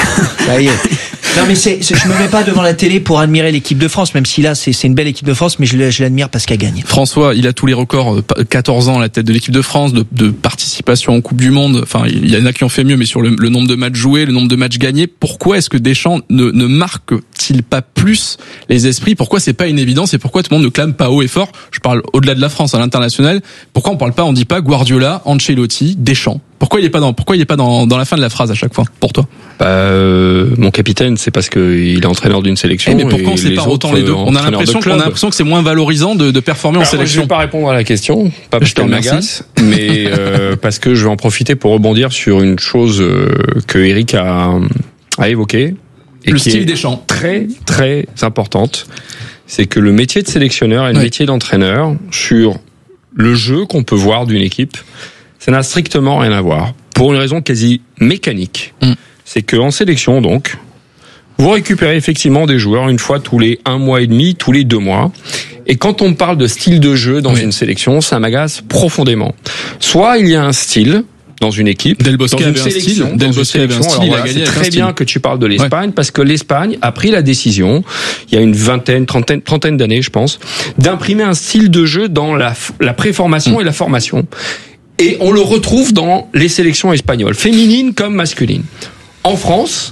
Ça y est. Non mais c'est, c'est, je me mets pas devant la télé pour admirer l'équipe de France, même si là c'est, c'est une belle équipe de France, mais je, je l'admire parce qu'elle gagne. François, il a tous les records, quatorze ans à la tête de l'équipe de France, de, de participation en Coupe du Monde. Enfin, il y en a qui ont fait mieux, mais sur le, le nombre de matchs joués, le nombre de matchs gagnés, pourquoi est-ce que Deschamps ne, ne marque-t-il pas plus les esprits? Pourquoi c'est pas une évidence et pourquoi tout le monde ne clame pas haut et fort? Je parle au-delà de la France, à l'international. Pourquoi on parle pas, on dit pas Guardiola, Ancelotti, Deschamps? Pourquoi il est pas dans, pourquoi il est pas dans, dans la fin de la phrase à chaque fois, pour toi? Bah, euh, mon capitaine, c'est parce que il est entraîneur d'une sélection. Eh mais pourquoi on sépare autant les deux? On a l'impression qu'on a l'impression que c'est moins valorisant de, de performer Alors, en sélection. Je vais pas répondre à la question, pas parce qu'elle m'agace, mais euh, parce que je vais en profiter pour rebondir sur une chose que Eric a, a évoquée. Et le qui style est des champs. Très, très importante. C'est que le métier de sélectionneur et le oui. métier d'entraîneur sur le jeu qu'on peut voir d'une équipe, ça n'a strictement rien à voir. Pour une raison quasi mécanique. Mm. C'est qu'en sélection, donc, vous récupérez effectivement des joueurs une fois tous les un mois et demi, tous les deux mois. Et quand on parle de style de jeu dans oui. une sélection, ça m'agace profondément. Soit il y a un style dans une équipe, Del Bosque dans une avait sélection, un style. Del Bosque avait un style, il voilà, a gagné. C'est très bien que tu parles de l'Espagne, ouais. parce que l'Espagne a pris la décision, il y a une vingtaine, trentaine, trentaine d'années, je pense, d'imprimer un style de jeu dans la, la préformation mmh. et la formation. Et on le retrouve dans les sélections espagnoles, féminines comme masculines. En France,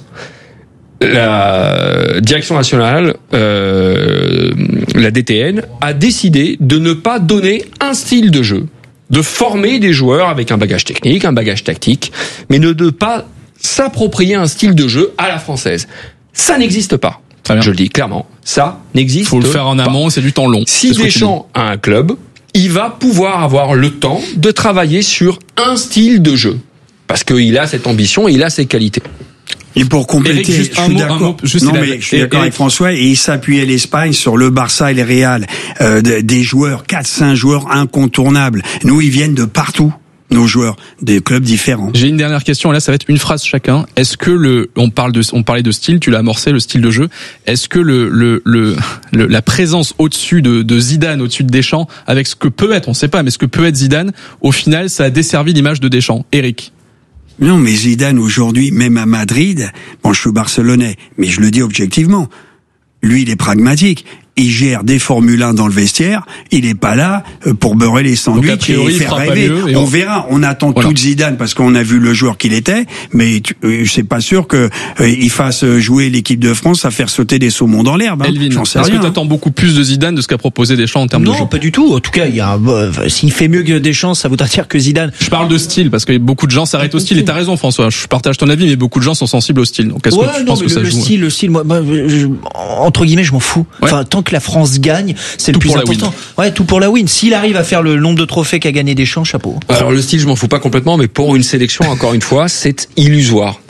la direction nationale, euh, la D T N, a décidé de ne pas donner un style de jeu, de former des joueurs avec un bagage technique, un bagage tactique, mais ne de pas s'approprier un style de jeu à la française. Ça n'existe pas. Je le dis clairement, ça n'existe pas. Faut le faire en amont, c'est du temps long. Si Deschamps a un club, il va pouvoir avoir le temps de travailler sur un style de jeu. Parce qu'il a cette ambition et il a ces qualités. Et pour compléter, Eric, juste je suis mot, d'accord. Mot, juste non, mais je suis d'accord avec François. Et il s'appuyait l'Espagne sur le Barça et le Real, euh, des joueurs, quatre, cinq joueurs incontournables. Nous, ils viennent de partout. Nos joueurs, des clubs différents. J'ai une dernière question, là ça va être une phrase chacun. Est-ce que le, on parle de, on parlait de style, tu l'as amorcé, le style de jeu. Est-ce que le, le, le, le la présence au-dessus de, de Zidane, au-dessus de Deschamps, avec ce que peut être, on sait pas, mais ce que peut être Zidane, au final, ça a desservi l'image de Deschamps. Eric. Non, mais Zidane aujourd'hui, même à Madrid, bon, je suis barcelonais, mais je le dis objectivement. Lui, il est pragmatique. Il gère des Formule un dans le vestiaire. Il est pas là pour beurrer les sandwichs priori, et faire rêver. Et on, on verra. On attend voilà. tout de Zidane parce qu'on a vu le joueur qu'il était, mais tu, euh, c'est pas sûr que euh, il fasse jouer l'équipe de France à faire sauter des saumons dans l'herbe. Hein. Elvin, J'en sais est-ce rien, que tu attends hein. beaucoup plus de Zidane de ce qu'a proposé Deschamps en termes non, de jeu? Non, pas du tout. En tout cas, il y a euh, s'il fait mieux que Deschamps, ça voudra dire que Zidane. Je parle de style parce que beaucoup de gens s'arrêtent au style. Et t'as raison, François. Je partage ton avis, mais beaucoup de gens sont sensibles au style. Donc, est-ce ouais, que tu non, penses que le, ça le joue? Style, le style, moi, moi je, entre guillemets, je m'en fous. Ouais. Enfin, tant que la France gagne, c'est tout le plus important. Ouais, tout pour la win. S'il arrive à faire le nombre de trophées qu'a gagné Deschamps, chapeau. Alors le style, je m'en fous pas complètement, mais pour une sélection, encore une fois, c'est illusoire.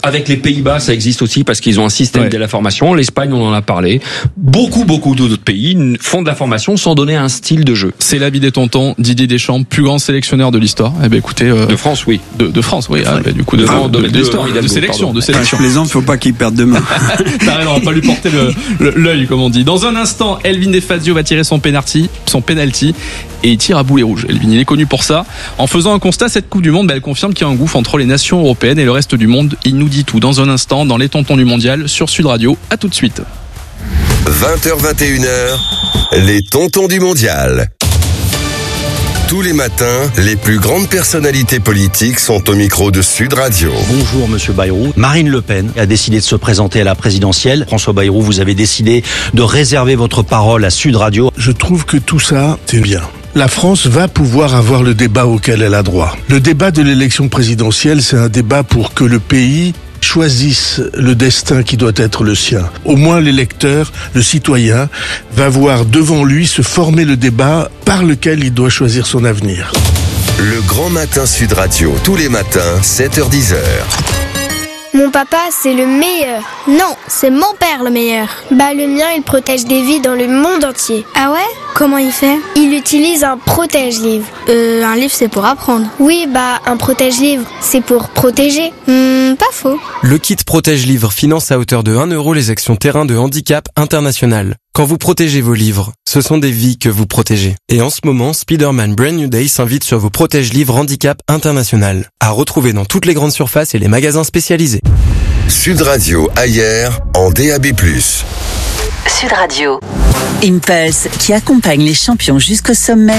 avec les Pays-Bas, ça existe aussi parce qu'ils ont un système ouais. de la formation. L'Espagne, on en a parlé. Beaucoup, beaucoup d'autres pays font de la formation sans donner un style de jeu. C'est l'avis des tontons. Didier Deschamps, plus grand sélectionneur de l'histoire. Eh ben écoutez, euh, de France, oui. De, de France, oui. Ah, ben, du coup, de, ah, de, de, de, de l'histoire, de, de, de sélection, de sélection. Je plaisante, faut pas qu'il perde demain. on va pas lui porter le, le, l'œil, comme on dit. Dans un instant, Elvin De Fazio va tirer son penalty, son penalty, et il tire à boulet rouge. Elvin, il est connu pour ça. En faisant un constat, cette Coupe du Monde, ben, elle confirme qu'il y a un gouffre entre les nations européennes et le reste du monde. Il nous dit tout dans un instant dans les tontons du mondial sur Sud Radio. À tout de suite. vingt heures vingt et une heures, les tontons du mondial. Tous les matins, les plus grandes personnalités politiques sont au micro de Sud Radio. Bonjour Monsieur Bayrou. Marine Le Pen a décidé de se présenter à la présidentielle. François Bayrou, vous avez décidé de réserver votre parole à Sud Radio. Je trouve que tout ça, c'est bien. La France va pouvoir avoir le débat auquel elle a droit. Le débat de l'élection présidentielle, c'est un débat pour que le pays choisisse le destin qui doit être le sien. Au moins l'électeur, le citoyen, va voir devant lui se former le débat par lequel il doit choisir son avenir. Le Grand Matin Sud Radio, tous les matins, sept heures dix heures. Mon papa, c'est le meilleur. Non, c'est mon père le meilleur. Bah le mien, il protège des vies dans le monde entier. Ah ouais ? Comment il fait ? Il utilise un protège-livre. Euh, un livre, c'est pour apprendre. Oui, bah un protège-livre, c'est pour protéger. Hmm, pas faux. Le kit protège-livre finance à hauteur de un euro les actions terrain de handicap international. Quand vous protégez vos livres, ce sont des vies que vous protégez. Et en ce moment, Spider-Man Brand New Day s'invite sur vos protège-livres handicap international. À retrouver dans toutes les grandes surfaces et les magasins spécialisés. Sud Radio ailleurs en D A B plus. Sud Radio. Impulse, qui accompagne les champions jusqu'au sommet,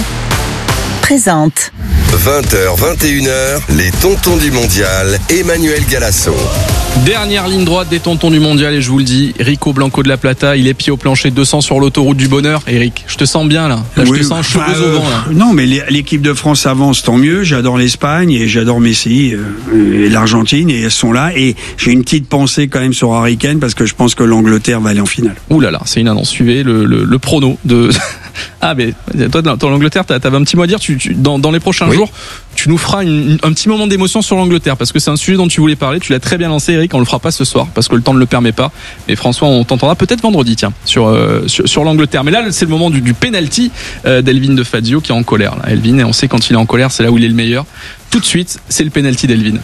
présente. vingt heures vingt et une heures, les tontons du mondial, Emmanuel Galasso. Dernière ligne droite des tontons du mondial et je vous le dis, Rico Blanco de la Plata, il est pied au plancher, deux cents sur l'autoroute du bonheur. Eric, je te sens bien là, là oui, je te sens cheveux bah, au vent là. Non mais l'équipe de France avance, tant mieux, j'adore l'Espagne et j'adore Messi euh, et l'Argentine et elles sont là et j'ai une petite pensée quand même sur Harry Kane parce que je pense que l'Angleterre va aller en finale. Ouh là là, c'est une annonce, suivez le, le, le prono de... Ah mais toi dans l'Angleterre t'avais un petit mot à dire, tu, tu, dans, dans les prochains oui. jours tu nous feras une, une, un petit moment d'émotion sur l'Angleterre parce que c'est un sujet dont tu voulais parler, tu l'as très bien lancé Eric, on le fera pas ce soir parce que le temps ne le permet pas, mais François on t'entendra peut-être vendredi tiens sur, euh, sur, sur l'Angleterre, mais là c'est le moment du, du penalty euh, d'Elvin De Fazio qui est en colère là. Elvin, et on sait quand il est en colère c'est là où il est le meilleur, tout de suite c'est le penalty d'Elvin.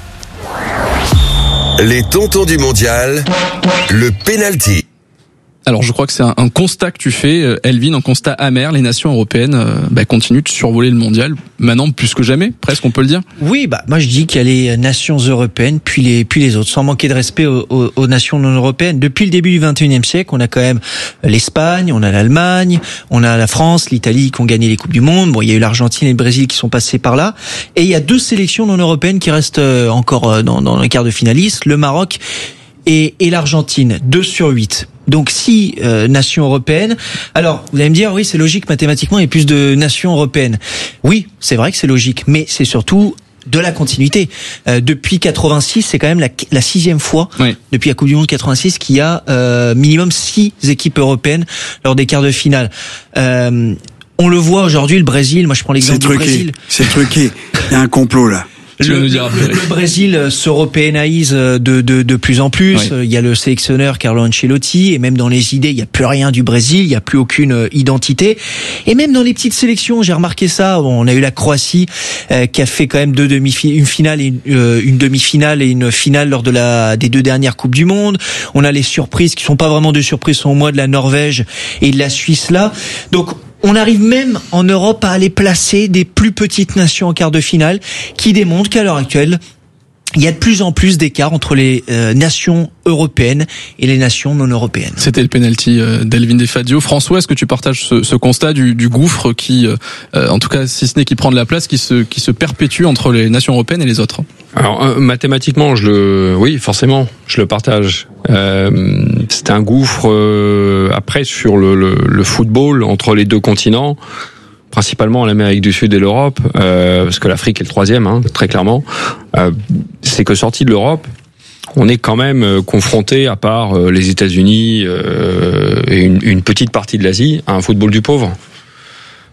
Les tontons du mondial, le penalty. Alors je crois que c'est un, un constat que tu fais, Elvin, un constat amer. Les nations européennes euh, bah, continuent de survoler le mondial, maintenant plus que jamais, presque on peut le dire. Oui, bah moi je dis qu'il y a les nations européennes, puis les puis les autres, sans manquer de respect aux, aux, aux nations non européennes. Depuis le début du vingt et unième siècle, on a quand même l'Espagne, on a l'Allemagne, on a la France, l'Italie qui ont gagné les coupes du monde. Bon, il y a eu l'Argentine et le Brésil qui sont passés par là, et il y a deux sélections non européennes qui restent encore dans, dans le quart de finaliste, le Maroc et, et l'Argentine, deux sur huit. Donc six euh, nations européennes. Alors, vous allez me dire, oui, c'est logique mathématiquement, il y a plus de nations européennes. Oui, c'est vrai que c'est logique, mais c'est surtout de la continuité. Euh, depuis quatre-vingt-six, c'est quand même la, la sixième fois, oui. depuis la Coupe du Monde quatre-vingt-six, qu'il y a euh, minimum six équipes européennes lors des quarts de finale. Euh, on le voit aujourd'hui, le Brésil, moi je prends l'exemple du Brésil. C'est truqué, il y a un complot là. Le, le, le Brésil s'européanaise de, de, de plus en plus. Oui. Il y a le sélectionneur Carlo Ancelotti et même dans les idées, il n'y a plus rien du Brésil, il n'y a plus aucune identité. Et même dans les petites sélections, j'ai remarqué ça. On a eu la Croatie euh, qui a fait quand même deux demi une finale et une, euh, une demi-finale et une finale lors de la des deux dernières coupes du monde. On a les surprises qui sont pas vraiment des surprises, sont au moins de la Norvège et de la Suisse là. Donc on arrive même en Europe à aller placer des plus petites nations en quart de finale, qui démontrent qu'à l'heure actuelle, il y a de plus en plus d'écart entre les euh, nations européennes et les nations non européennes. C'était le penalty euh, d'Elvin De Fazio. François, est-ce que tu partages ce, ce constat du, du gouffre qui, euh, en tout cas, si ce n'est qui prend de la place, qui se, qui se perpétue entre les nations européennes et les autres? Alors euh, mathématiquement, je le, oui, forcément, je le partage. Euh, c'est un gouffre euh, après sur le, le, le football entre les deux continents. Principalement l'Amérique du Sud et l'Europe, euh, parce que l'Afrique est le troisième, hein, très clairement. Euh, c'est que sorti de l'Europe, on est quand même confronté, à part euh, les États-Unis euh, et une, une petite partie de l'Asie, à un football du pauvre.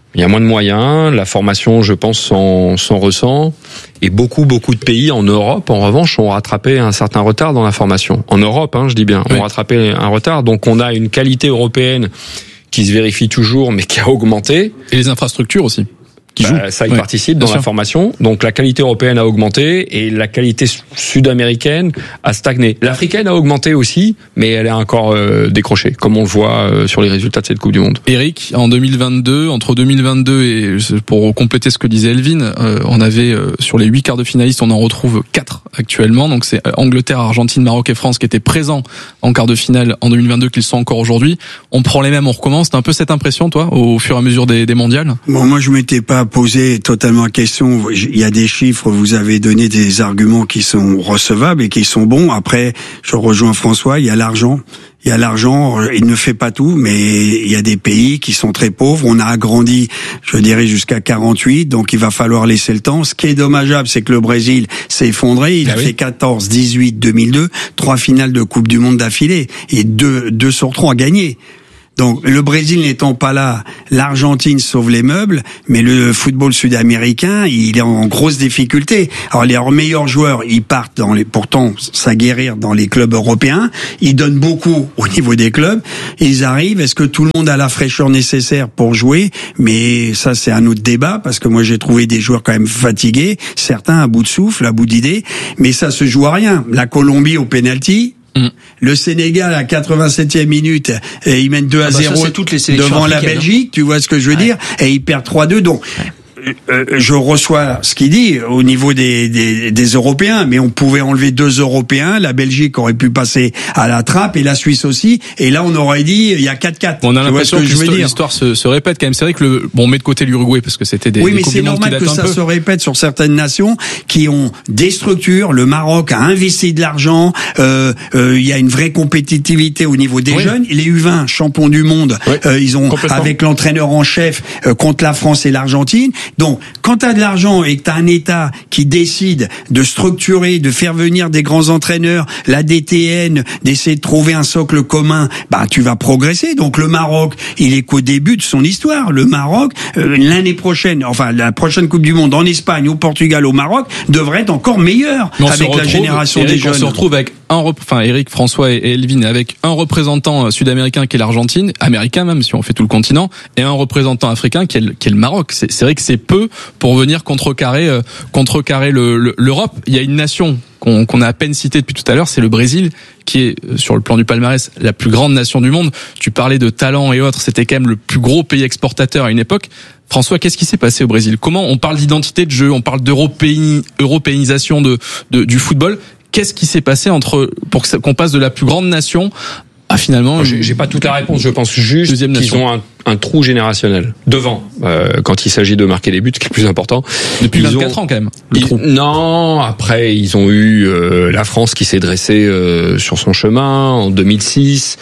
Il y a moins de moyens, la formation, je pense, s'en, s'en ressent. Et beaucoup, beaucoup de pays en Europe, en revanche, ont rattrapé un certain retard dans la formation. En Europe, hein, je dis bien, oui. ont rattrapé un retard. Donc on a une qualité européenne qui se vérifie toujours, mais qui a augmenté. Et les infrastructures aussi. Qui bah, ça y ouais, participe dans la sûr. formation. Donc la qualité européenne a augmenté et la qualité sud-américaine a stagné. L'africaine a augmenté aussi, mais elle est encore euh, décrochée, comme on le voit euh, sur les résultats de cette Coupe du Monde. Eric, en deux mille vingt-deux, entre deux mille vingt-deux et pour compléter ce que disait Elvin, euh, on avait euh, sur les huit quarts de finalistes, on en retrouve quatre actuellement. Donc c'est Angleterre, Argentine, Maroc et France qui étaient présents en quart de finale en deux mille vingt-deux, qu'ils sont encore aujourd'hui. On prend les mêmes, on recommence. T'as un peu cette impression, toi, au fur et à mesure des, des mondiales? Bon, moi je m'étais pas poser totalement la question. Il y a des chiffres, vous avez donné des arguments qui sont recevables et qui sont bons. Après, je rejoins François, il y a l'argent. Il y a l'argent, il ne fait pas tout, mais il y a des pays qui sont très pauvres. On a agrandi, je dirais, jusqu'à quarante-huit, donc il va falloir laisser le temps. Ce qui est dommageable, c'est que le Brésil s'est effondré. Il ah a oui. fait quatorze, dix-huit, deux mille deux, trois finales de Coupe du Monde d'affilée et deux, deux sur trois gagnés. Donc le Brésil n'étant pas là, l'Argentine sauve les meubles, mais le football sud-américain, il est en grosse difficulté. Alors les meilleurs joueurs, ils partent dans les, pourtant s'aguerrir dans les clubs européens. Ils donnent beaucoup au niveau des clubs. Ils arrivent. Est-ce que tout le monde a la fraîcheur nécessaire pour jouer? Mais ça, c'est un autre débat parce que moi j'ai trouvé des joueurs quand même fatigués, certains à bout de souffle, à bout d'idées. Mais ça se joue à rien. La Colombie au penalty. Mmh. Le Sénégal à quatre-vingt-septième minute, et il mène deux à zéro ah bah ça, devant la Belgique, tu vois ce que je veux ouais. dire, et il perd trois deux. Donc euh, je reçois ce qu'il dit au niveau des, des, des Européens, mais on pouvait enlever deux Européens, la Belgique aurait pu passer à la trappe et la Suisse aussi, et là on aurait dit il y a quatre quatre. On a l'impression que, que l'histoire, l'histoire se, se répète quand même. C'est vrai que le, bon, on met de côté l'Uruguay parce que c'était des. Oui, des mais c'est normal que ça se répète sur certaines nations qui ont des structures. Le Maroc a investi de l'argent. Euh, euh, il y a une vraie compétitivité au niveau des oui. jeunes. Les U vingt champions du monde, oui. euh, ils ont avec l'entraîneur en chef euh, contre la France et l'Argentine. Donc, quand tu as de l'argent et que tu as un État qui décide de structurer, de faire venir des grands entraîneurs, la D T N, d'essayer de trouver un socle commun, bah tu vas progresser. Donc le Maroc, il est qu'au début de son histoire. Le Maroc, euh, l'année prochaine, enfin la prochaine Coupe du Monde en Espagne, au Portugal, au Maroc, devrait être encore meilleure avec retrouve, la génération Eric, des jeunes. On se retrouve avec un, enfin Eric, François et Elvin, avec un représentant sud-américain qui est l'Argentine, américain même si on fait tout le continent, et un représentant africain qui est le, qui est le Maroc. C'est, c'est vrai que c'est peu pour venir contrecarrer, euh, contrecarrer le, le, l'Europe. Il y a une nation qu'on, qu'on a à peine citée depuis tout à l'heure, c'est le Brésil, qui est sur le plan du palmarès la plus grande nation du monde. Tu parlais de talent et autres, c'était quand même le plus gros pays exportateur à une époque. François, qu'est-ce qui s'est passé au Brésil? Comment on parle d'identité de jeu, on parle d'européi, européanisation de, de du football? Qu'est-ce qui s'est passé entre pour qu'on passe de la plus grande nation à finalement j'ai, j'ai pas toute la réponse, je pense juste qu'ils nation. ont un, un trou générationnel devant euh, quand il s'agit de marquer les buts, ce qui est le plus important. Depuis vingt-quatre ans quand même. Ils, non, après ils ont eu euh, la France qui s'est dressée euh, sur son chemin en deux mille six,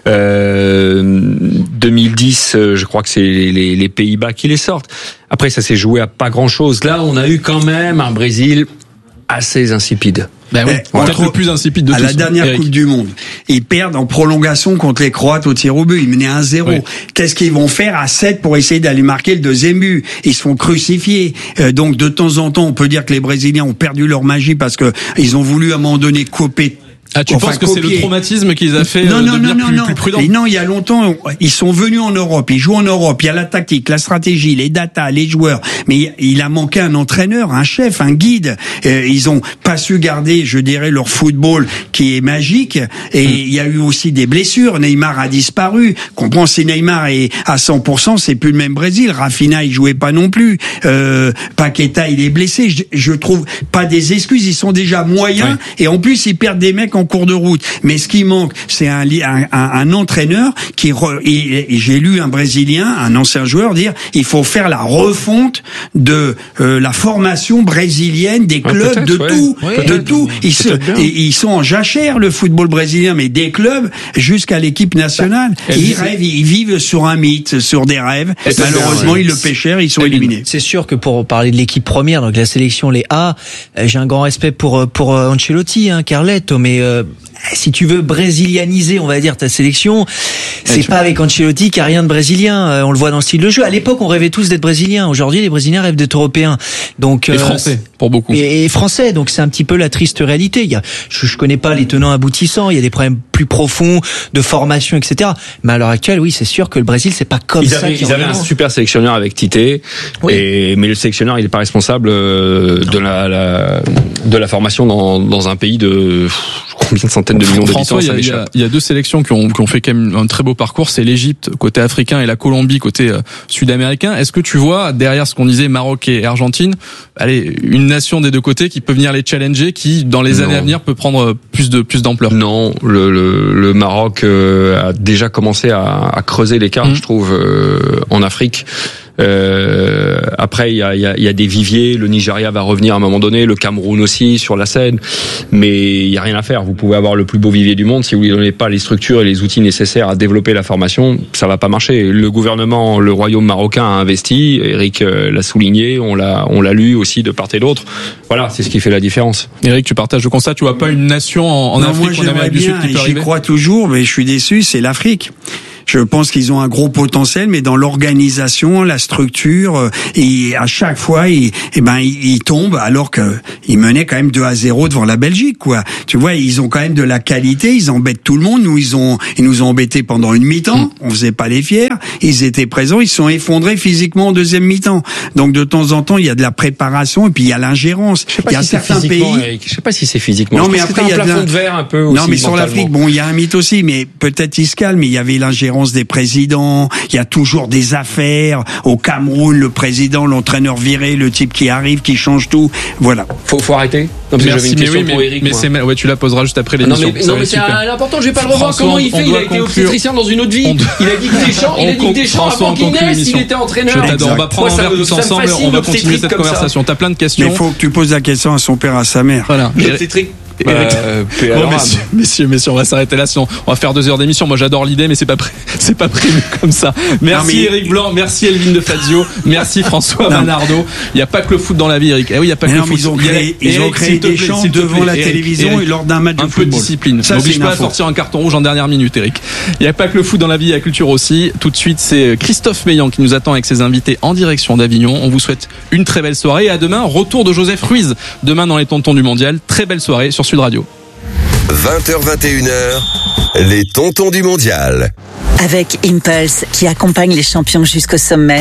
euh, deux mille dix, euh, je crois que c'est les, les Pays-Bas qui les sortent. Après ça s'est joué à pas grand-chose. Là, on a eu quand même un Brésil assez insipide. Ben oui, peut-être le plus insipide de tous. À la dernière Eric. Coupe du Monde, ils perdent en prolongation contre les Croates au tir au but. Ils menaient un zéro. Oui. Qu'est-ce qu'ils vont faire à sept pour essayer d'aller marquer le deuxième but? Ils se font crucifier. Euh, donc de temps en temps, on peut dire que les Brésiliens ont perdu leur magie parce que ils ont voulu à un moment donné couper. Ah, tu enfin, penses que copier. C'est le traumatisme qui les a fait non, non, devenir non, non, plus, non. plus prudents? Et non, il y a longtemps, ils sont venus en Europe, ils jouent en Europe, il y a la tactique, la stratégie, les datas, les joueurs, mais il a manqué un entraîneur, un chef, un guide. Euh, ils ont pas su garder, je dirais, leur football qui est magique, et hum. il y a eu aussi des blessures. Neymar a disparu. Comprends, si Neymar est à cent pour cent, c'est plus le même Brésil. Rafinha, il jouait pas non plus. Euh, Paqueta, il est blessé. Je, je trouve pas des excuses, ils sont déjà moyens, ouais. Et en plus, ils perdent des mecs en cours de route. Mais ce qui manque, c'est un, un, un entraîneur qui, re, et, et j'ai lu un Brésilien, un ancien joueur dire, il faut faire la refonte de euh, la formation brésilienne des clubs, ouais, de ouais. tout, ouais, de ouais, tout. Ils, se, et, ils sont en jachère le football brésilien, mais des clubs jusqu'à l'équipe nationale. Bah, ils rêvent, ils vivent sur un mythe, sur des rêves. Et malheureusement, bien, ouais. ils le pêchèrent, ils sont et éliminés. C'est sûr que pour parler de l'équipe première, donc la sélection, les A, j'ai un grand respect pour pour Ancelotti, hein, Carletto, mais euh, si tu veux brésilianiser, on va dire, ta sélection, c'est pas avec Ancelotti qu'il n'y a rien de brésilien. Euh, on le voit dans le style de jeu. À l'époque, on rêvait tous d'être brésiliens. Aujourd'hui, les Brésiliens rêvent d'être européens. Donc, et euh, français, pour beaucoup. Et, et français. Donc, c'est un petit peu la triste réalité. Il y a, je, je connais pas les tenants aboutissants. Il y a des problèmes plus profonds de formation, et cetera. Mais à l'heure actuelle, oui, c'est sûr que le Brésil, c'est pas comme ils ça. Avaient, ils avaient un super sélectionneur avec Tite. Oui. Et, mais le sélectionneur, il est pas responsable de la, la de la formation dans, dans un pays de combien de centaines de millions d'habitants. Il y, a, il, y a, il y a deux sélections qui ont, qui ont fait quand même un très beau parcours, c'est l'Égypte côté africain et la Colombie côté euh, sud-américain. Est-ce que tu vois derrière ce qu'on disait Maroc et Argentine, allez, une nation des deux côtés qui peut venir les challenger, qui dans les non. années à venir peut prendre plus de plus d'ampleur? Non, le, le, le Maroc euh, a déjà commencé à, à creuser l'écart, mmh. je trouve, euh, en Afrique. Euh, après, il y a, y, a, y a des viviers. Le Nigeria va revenir à un moment donné, le Cameroun aussi sur la scène, mais il y a rien à faire. Vous pouvez avoir le plus beau vivier du monde, si vous ne donnez pas les structures et les outils nécessaires à développer la formation, ça va pas marcher. Le gouvernement, le royaume marocain a investi. Eric l'a souligné, on l'a, on l'a lu aussi de part et d'autre. Voilà, c'est ce qui fait la différence. Eric, tu partages le constat. Tu vois pas une nation en, en non, Afrique, moi, en Amérique du Sud qui peut arriver? J'y crois toujours, mais je suis déçu. C'est l'Afrique. Je pense qu'ils ont un gros potentiel, mais dans l'organisation, la structure, et à chaque fois, ils, eh ben, ils, ils tombent alors que ils menaient quand même deux à zéro devant la Belgique, quoi. Tu vois, ils ont quand même de la qualité, ils embêtent tout le monde. Nous, ils ont, ils nous ont embêtés pendant une mi-temps. On faisait pas les fiers. Ils étaient présents, ils se sont effondrés physiquement en deuxième mi-temps. Donc, de temps en temps, il y a de la préparation et puis il y a l'ingérence. Il y a si certains pays. Eric. Je sais pas si c'est physiquement. Non, mais après, il y a un plafond de verre un peu aussi. Non, mais sur l'Afrique, bon, il y a un mythe aussi, mais peut-être il se calme, mais il y avait l'ingérence des présidents, il y a toujours des affaires. Au Cameroun, le président, l'entraîneur viré, le type qui arrive, qui change tout. Voilà. Faut, faut arrêter. Non, Merci, mais oui, mais, Eric, mais c'est, ouais, tu la poseras juste après l'émission. Ah non, mais, non, mais c'est important, je vais pas le revoir. Comment il fait? Il a été obstétricien dans une autre vie. Il a dit que Deschamps, il a dit que Deschamps avant qu'il naisse, il était entraîneur. Je t'adore. On va prendre un verre tous ensemble, on va continuer cette conversation. T'as plein de questions. Mais il faut que tu poses la question à son père, à sa mère. Voilà. Bah, euh, bon, messieurs, messieurs, messieurs, on va s'arrêter là. Sinon, on va faire deux heures d'émission. Moi, j'adore l'idée, mais c'est pas pré... c'est pas prévu comme ça. Merci non, mais... Eric Blanc, merci Elvin de Fazio, merci François Manardo. Il y a pas que le foot dans la vie, Eric. Eh oui, il y a pas que non, le foot. Ils ont créé, ils Eric, ont créé des chants devant la Eric, télévision Eric, et lors d'un match de un football. Un peu de discipline. Ça, n'oblige pas à sortir un carton rouge en dernière minute, Eric. Il y a pas que le foot dans la vie, il y a la culture aussi. Tout de suite, c'est Christophe Meillan qui nous attend avec ses invités en direction d'Avignon. On vous souhaite une très belle soirée et à demain. Retour de Joseph Ruiz demain dans les Tontons du Mondial. Très belle soirée sur Sud Radio. vingt heures vingt et une heures, les Tontons du Mondial. Avec Impulse, qui accompagne les champions jusqu'au sommet.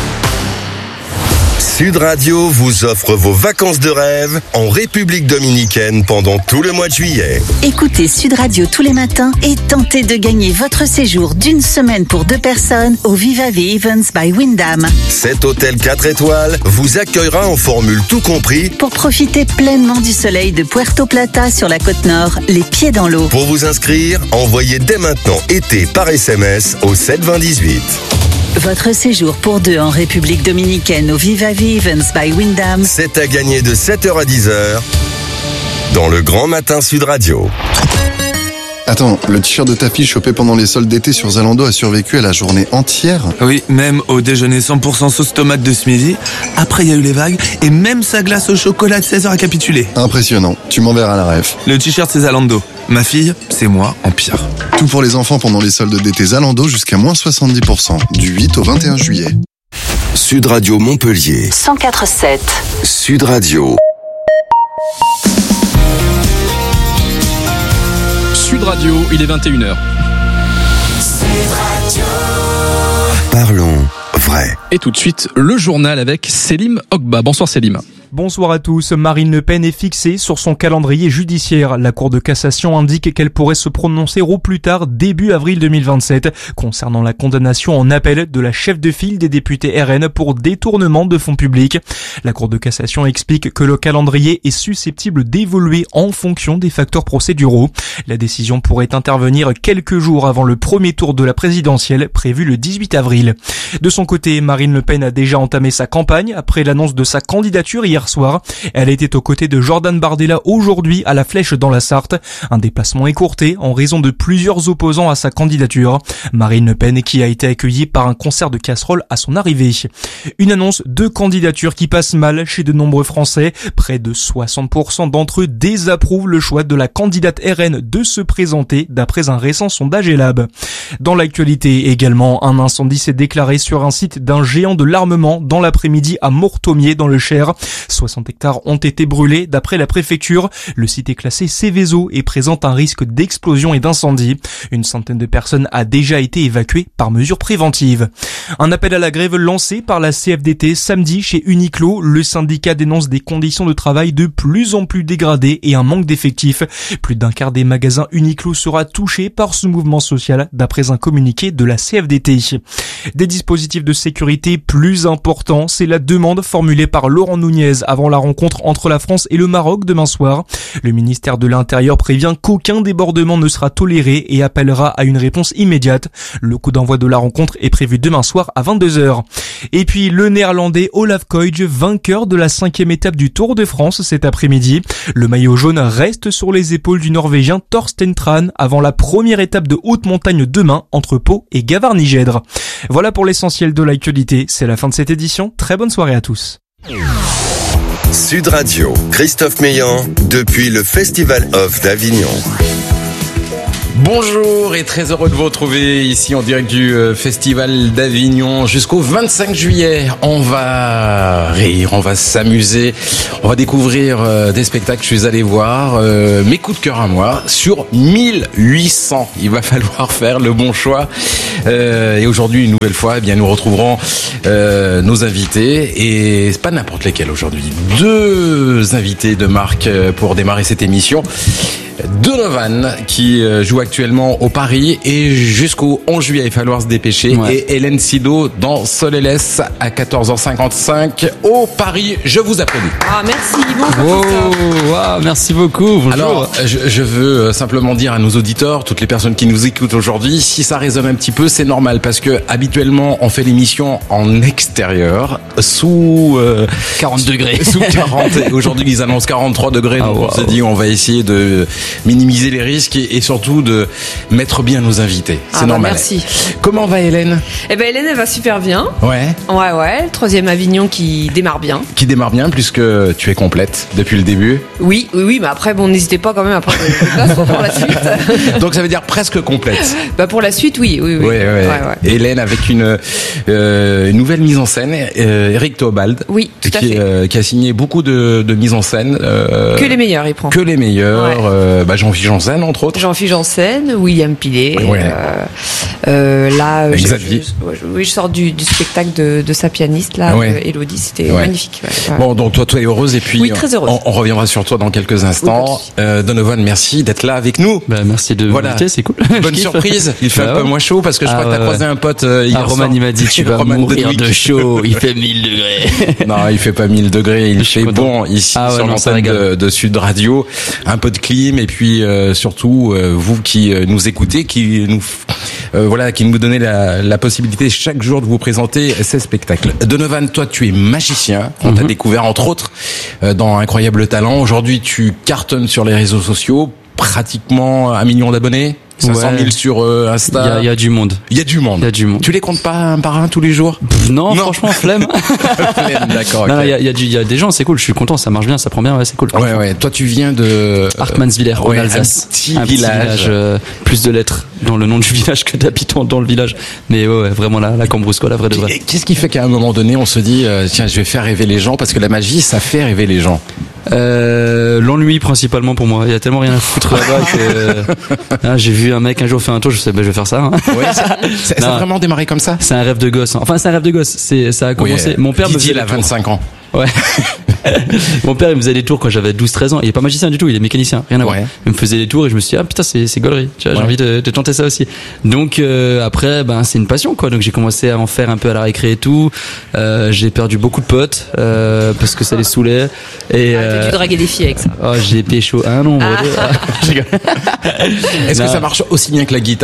Sud Radio vous offre vos vacances de rêve en République Dominicaine pendant tout le mois de juillet. Écoutez Sud Radio tous les matins et tentez de gagner votre séjour d'une semaine pour deux personnes au Viva Ve Events by Wyndham. Cet hôtel quatre étoiles vous accueillera en formule tout compris pour profiter pleinement du soleil de Puerto Plata sur la côte nord, les pieds dans l'eau. Pour vous inscrire, envoyez dès maintenant été par S M S au sept vingt dix-huit. Votre séjour pour deux en République Dominicaine au Viva Ve Events by Wyndham. C'est à gagner de sept heures à dix heures dans le Grand Matin Sud Radio. Attends, le t-shirt de ta fille chopé pendant les soldes d'été sur Zalando a survécu à la journée entière? Oui, même au déjeuner cent pour cent sauce tomate de ce midi. Après, il y a eu les vagues et même sa glace au chocolat de seize heures a capitulé. Impressionnant. Tu m'enverras la ref. Le t-shirt, c'est Zalando. Ma fille, c'est moi en pire. Tout pour les enfants pendant les soldes d'été Zalando jusqu'à moins soixante-dix pour cent. Du huit au vingt et un juillet. Sud Radio Montpellier. cent quatre virgule sept. Sud Radio. Sud Radio, il est vingt et une heures. Parlons vrai. Et tout de suite, le journal avec Selim Ogba. Bonsoir Selim. Bonsoir à tous. Marine Le Pen est fixée sur son calendrier judiciaire. La Cour de cassation indique qu'elle pourrait se prononcer au plus tard début avril deux mille vingt-sept concernant la condamnation en appel de la chef de file des députés R N pour détournement de fonds publics. La Cour de cassation explique que le calendrier est susceptible d'évoluer en fonction des facteurs procéduraux. La décision pourrait intervenir quelques jours avant le premier tour de la présidentielle prévu le dix-huit avril. De son côté, Marine Le Pen a déjà entamé sa campagne après l'annonce de sa candidature hier soir. Elle était aux côtés de Jordan Bardella aujourd'hui à la Flèche dans la Sarthe. Un déplacement écourté en raison de plusieurs opposants à sa candidature. Marine Le Pen qui a été accueillie par un concert de casseroles à son arrivée. Une annonce de candidature qui passe mal chez de nombreux Français. Près de soixante pour cent d'entre eux désapprouvent le choix de la candidate R N de se présenter d'après un récent sondage Elab. Dans l'actualité également, un incendie s'est déclaré sur un site d'un géant de l'armement dans l'après-midi à Mortomier dans le Cher. soixante hectares ont été brûlés d'après la préfecture. Le site est classé Céveso et présente un risque d'explosion et d'incendie. Une centaine de personnes a déjà été évacuée par mesure préventive. Un appel à la grève lancé par la C F D T samedi chez Uniqlo. Le syndicat dénonce des conditions de travail de plus en plus dégradées et un manque d'effectifs. Plus d'un quart des magasins Uniqlo sera touché par ce mouvement social d'après un communiqué de la C F D T. Des dispositifs de sécurité plus importants, c'est la demande formulée par Laurent Nunez avant la rencontre entre la France et le Maroc demain soir. Le ministère de l'Intérieur prévient qu'aucun débordement ne sera toléré et appellera à une réponse immédiate. Le coup d'envoi de la rencontre est prévu demain soir à vingt-deux heures. Et puis le néerlandais Olaf Koij, vainqueur de la cinquième étape du Tour de France cet après-midi. Le maillot jaune reste sur les épaules du Norvégien Thorsten Tran avant la première étape de haute montagne demain entre Pau et Gavarnie-Gèdre. Voilà pour l'essentiel de l'actualité. C'est la fin de cette édition. Très bonne soirée à tous. Sud Radio, Christophe Meillan, depuis le Festival Off d'Avignon. Bonjour et très heureux de vous retrouver ici en direct du Festival d'Avignon jusqu'au vingt-cinq juillet. On va rire, on va s'amuser, on va découvrir euh, des spectacles que je suis allé voir, euh, mes coups de cœur à moi, sur mille huit cents. Il va falloir faire le bon choix. Euh, et aujourd'hui, une nouvelle fois, eh bien, nous retrouverons euh, nos invités. Et c'est pas n'importe lesquels aujourd'hui. Deux invités de marque pour démarrer cette émission. Donovan qui joue actuellement au Paris et jusqu'au onze juillet, il va falloir se dépêcher. Ouais. Et Hélène Sido dans Solélès à quatorze heures cinquante-cinq au Paris. Je vous applaudis. Ah merci, bonjour. Oh, wow, merci beaucoup. Bonjour. Alors, je, je veux simplement dire à nos auditeurs, toutes les personnes qui nous écoutent aujourd'hui, si ça résonne un petit peu, c'est normal parce que habituellement on fait l'émission en extérieur sous euh, quarante degrés. Sous quarante. Aujourd'hui, ils annoncent quarante-trois degrés. Donc ah, wow. On s'est dit, on va essayer de minimiser les risques et, et surtout de mettre bien nos invités. C'est ah normal. Bah merci. Comment va Hélène ? Eh ben Hélène, elle va super bien. Ouais. Ouais, ouais. Le troisième Avignon qui démarre bien. Qui démarre bien puisque tu es complète depuis le début. Oui, oui, oui. Mais après, bon, n'hésitez pas quand même à prendre des places pour la suite. Donc ça veut dire presque complète. Bah pour la suite, oui, oui, oui. Ouais, ouais. Ouais, ouais. Hélène avec une, euh, une nouvelle mise en scène. Euh, Eric Théobald. Oui, tout à qui, fait. Euh, qui a signé beaucoup de, de mises en scène. Euh, que les meilleurs, il prend. Que les meilleurs. Ouais. Euh, Bah Jean-Philippe Janssen entre autres. Jean-Philippe Janssen, William Pilet. Ouais. Euh, euh, là, je, Xavier. Je, je, oui, je sors du, du spectacle de, de sa pianiste là, ouais. Elodie, c'était ouais. magnifique. Ouais. Bon, donc toi, toi es heureuse et puis oui, très heureuse. On, on reviendra sur toi dans quelques instants. Oui, euh, Donovan, merci d'être là avec nous. Bah, merci de voilà. m'inviter, c'est cool. Bonne surprise. Il fait bah, un peu ouais. moins chaud parce que je crois ah, que t'as ouais. croisé un pote euh, hier ah, Roman, il m'a dit tu vas Roman mourir de, de chaud. Il fait mille degrés. Non, il fait pas mille degrés. Il fait content. Bon ici ah, ouais, sur l'antenne de, de Sud Radio. Un peu de clim et puis euh, surtout euh, vous qui euh, nous écoutez, qui nous euh, voilà, qui nous donnez la, la possibilité chaque jour de vous présenter ces spectacles. Donovan, toi tu es magicien. On mm-hmm. t'a découvert entre autres euh, dans Incroyable Talent. Aujourd'hui tu cartonnes sur les réseaux sociaux, pratiquement un million d'abonnés. cinq cent mille ouais. sur euh, Insta. Il y, y a du monde. Il y a du monde. Il y a du monde. Tu les comptes pas un par un tous les jours ? Pff, non, non, franchement, flemme. Flemme, d'accord. Il okay. y, a, y, a y a des gens, c'est cool. Je suis content, ça marche bien, ça prend bien, ouais, c'est cool. Ouais, ouais. Toi, tu viens de Hartmannswiller, ouais, en Alsace. Un petit un village. Petit village euh, plus de lettres dans le nom du village que d'habitants dans le village. Mais ouais, ouais vraiment la, la Cambrousse, quoi, la vraie de vraie. Qu'est-ce qui fait qu'à un moment donné, on se dit, euh, tiens, je vais faire rêver les gens parce que la magie, ça fait rêver les gens. Euh, l'ennui principalement pour moi. Il y a tellement rien à foutre là-bas que hein, j'ai vu un mec un jour faire un tour, je sais, ben, je vais faire ça. Hein. Ouais, ça, ça, ça a vraiment démarré comme ça. C'est un rêve de gosse. Hein. Enfin, c'est un rêve de gosse. C'est, ça a commencé. Oui, Mon père me faisait il a vingt-cinq ans. Ouais. Mon père il me faisait des tours quand j'avais douze treize ans. Il est pas magicien du tout, il est mécanicien, rien à voir. Ouais. Il me faisait des tours et je me suis dit ah putain c'est c'est gaulerie. J'ai ouais. envie de, de tenter ça aussi. Donc euh, après ben c'est une passion quoi. Donc j'ai commencé à en faire un peu à la récré et tout. Euh, j'ai perdu beaucoup de potes euh, parce que ça les saoulait. Et ah, euh, t'as dû draguer des filles avec ça. Oh j'ai pécho un nombre. Ah. Est-ce non. que ça marche aussi bien que la guitare?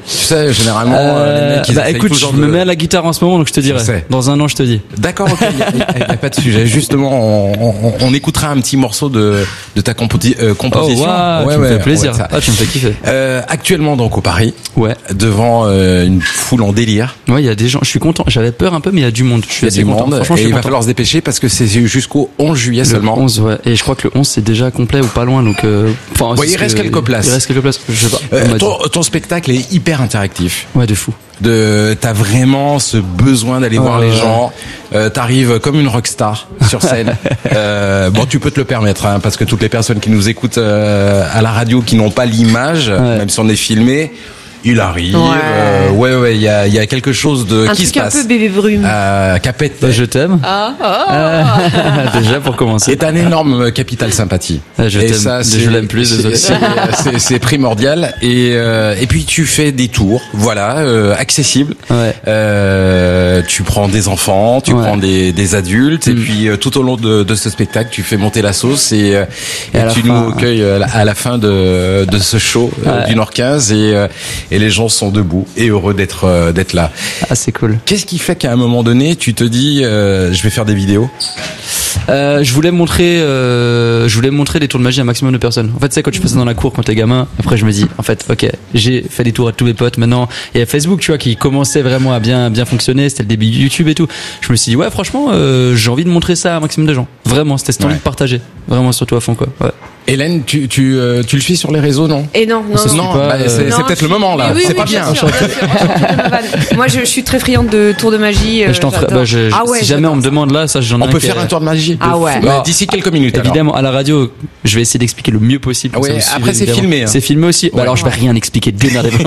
Tu sais, généralement, euh, les mecs, ils bah écoute, je me de... mets à la guitare en ce moment, donc je te dirai. Je Dans un an, je te dis. D'accord, ok, il n'y a, a, a pas de sujet. Justement, on, on, on écoutera un petit morceau de, de ta compo- euh, composition. Oh, wow, ouais, tu ouais, me fais plaisir. Ouais, ah, tu me fais kiffer. Euh, actuellement, donc, au Paris. Ouais. Devant euh, une foule en délire. Ouais, il y a des gens. Je suis content. J'avais peur un peu, mais il y a du monde. Je suis assez content. Franchement, et il va falloir se dépêcher parce que c'est jusqu'au onze juillet le seulement. onze, ouais. Et je crois que le onze c'est déjà complet ou pas loin, donc. Euh, enfin, ouais, il reste que, quelques places. Il reste quelques places. Je sais pas. Euh, ton, ton spectacle est hyper interactif. Ouais, de fou. De, t'as vraiment ce besoin d'aller euh, voir les gens. Euh, t'arrives comme une rockstar sur scène. euh, bon, tu peux te le permettre, hein, parce que toutes les personnes qui nous écoutent euh, à la radio, qui n'ont pas l'image, ouais. même si on est filmé. Il arrive, ouais, euh, ouais, ouais, il y a, il y a quelque chose de un qui truc se passe. Un peu bébé brume. Euh, Capette. Bah, je t'aime. Ah, oh. Déjà pour commencer. C'est un énorme capital sympathie. Ah, je et t'aime. ça, c'est, je l'aime plus. C'est, c'est, c'est, c'est primordial. Et euh, et puis tu fais des tours, voilà, euh, accessibles. Ouais. Euh, tu prends des enfants, tu ouais. prends des, des adultes, mm. et puis euh, tout au long de, de ce spectacle, tu fais monter la sauce et, euh, et, et tu fin, nous accueilles ouais. à la fin de de ce show ouais. euh, d'une heure quinze et euh, et les gens sont debout et heureux d'être euh, d'être là. Ah, c'est cool. Qu'est-ce qui fait qu'à un moment donné, tu te dis, euh, je vais faire des vidéos? Euh, je voulais montrer, euh, je voulais montrer des tours de magie à un maximum de personnes. En fait, c'est quand tu fais ça dans la cour quand t'es gamin. Après, je me dis, en fait, ok, j'ai fait des tours à tous mes potes. Maintenant, il y a Facebook, tu vois, qui commençait vraiment à bien, bien fonctionner. C'était le début de YouTube et tout. Je me suis dit, ouais, franchement, euh, j'ai envie de montrer ça à un maximum de gens. Vraiment, c'était cette envie ouais. de partager. Vraiment, surtout à fond, quoi. Ouais. Hélène, tu tu euh, tu le suis sur les réseaux, non? Et non, non, non, pas, bah, c'est, non, c'est peut-être le moment là. Oui, c'est oui, pas bien. bien. Sûr, bien sûr, moi, je, je suis très friande de tours de magie. Euh, je t'en ferai, bah, je, ah ouais, si jamais on me demande là, ça, j'en ai on un peut qui faire est... un tour de magie. Ah ouais. Bah, d'ici quelques minutes. Évidemment, alors. à la radio, je vais essayer d'expliquer le mieux possible. Ah ouais, après, c'est évidemment. filmé. Hein. C'est filmé aussi. Ouais. Bah, alors, je vais rien expliquer. Démerdez-vous.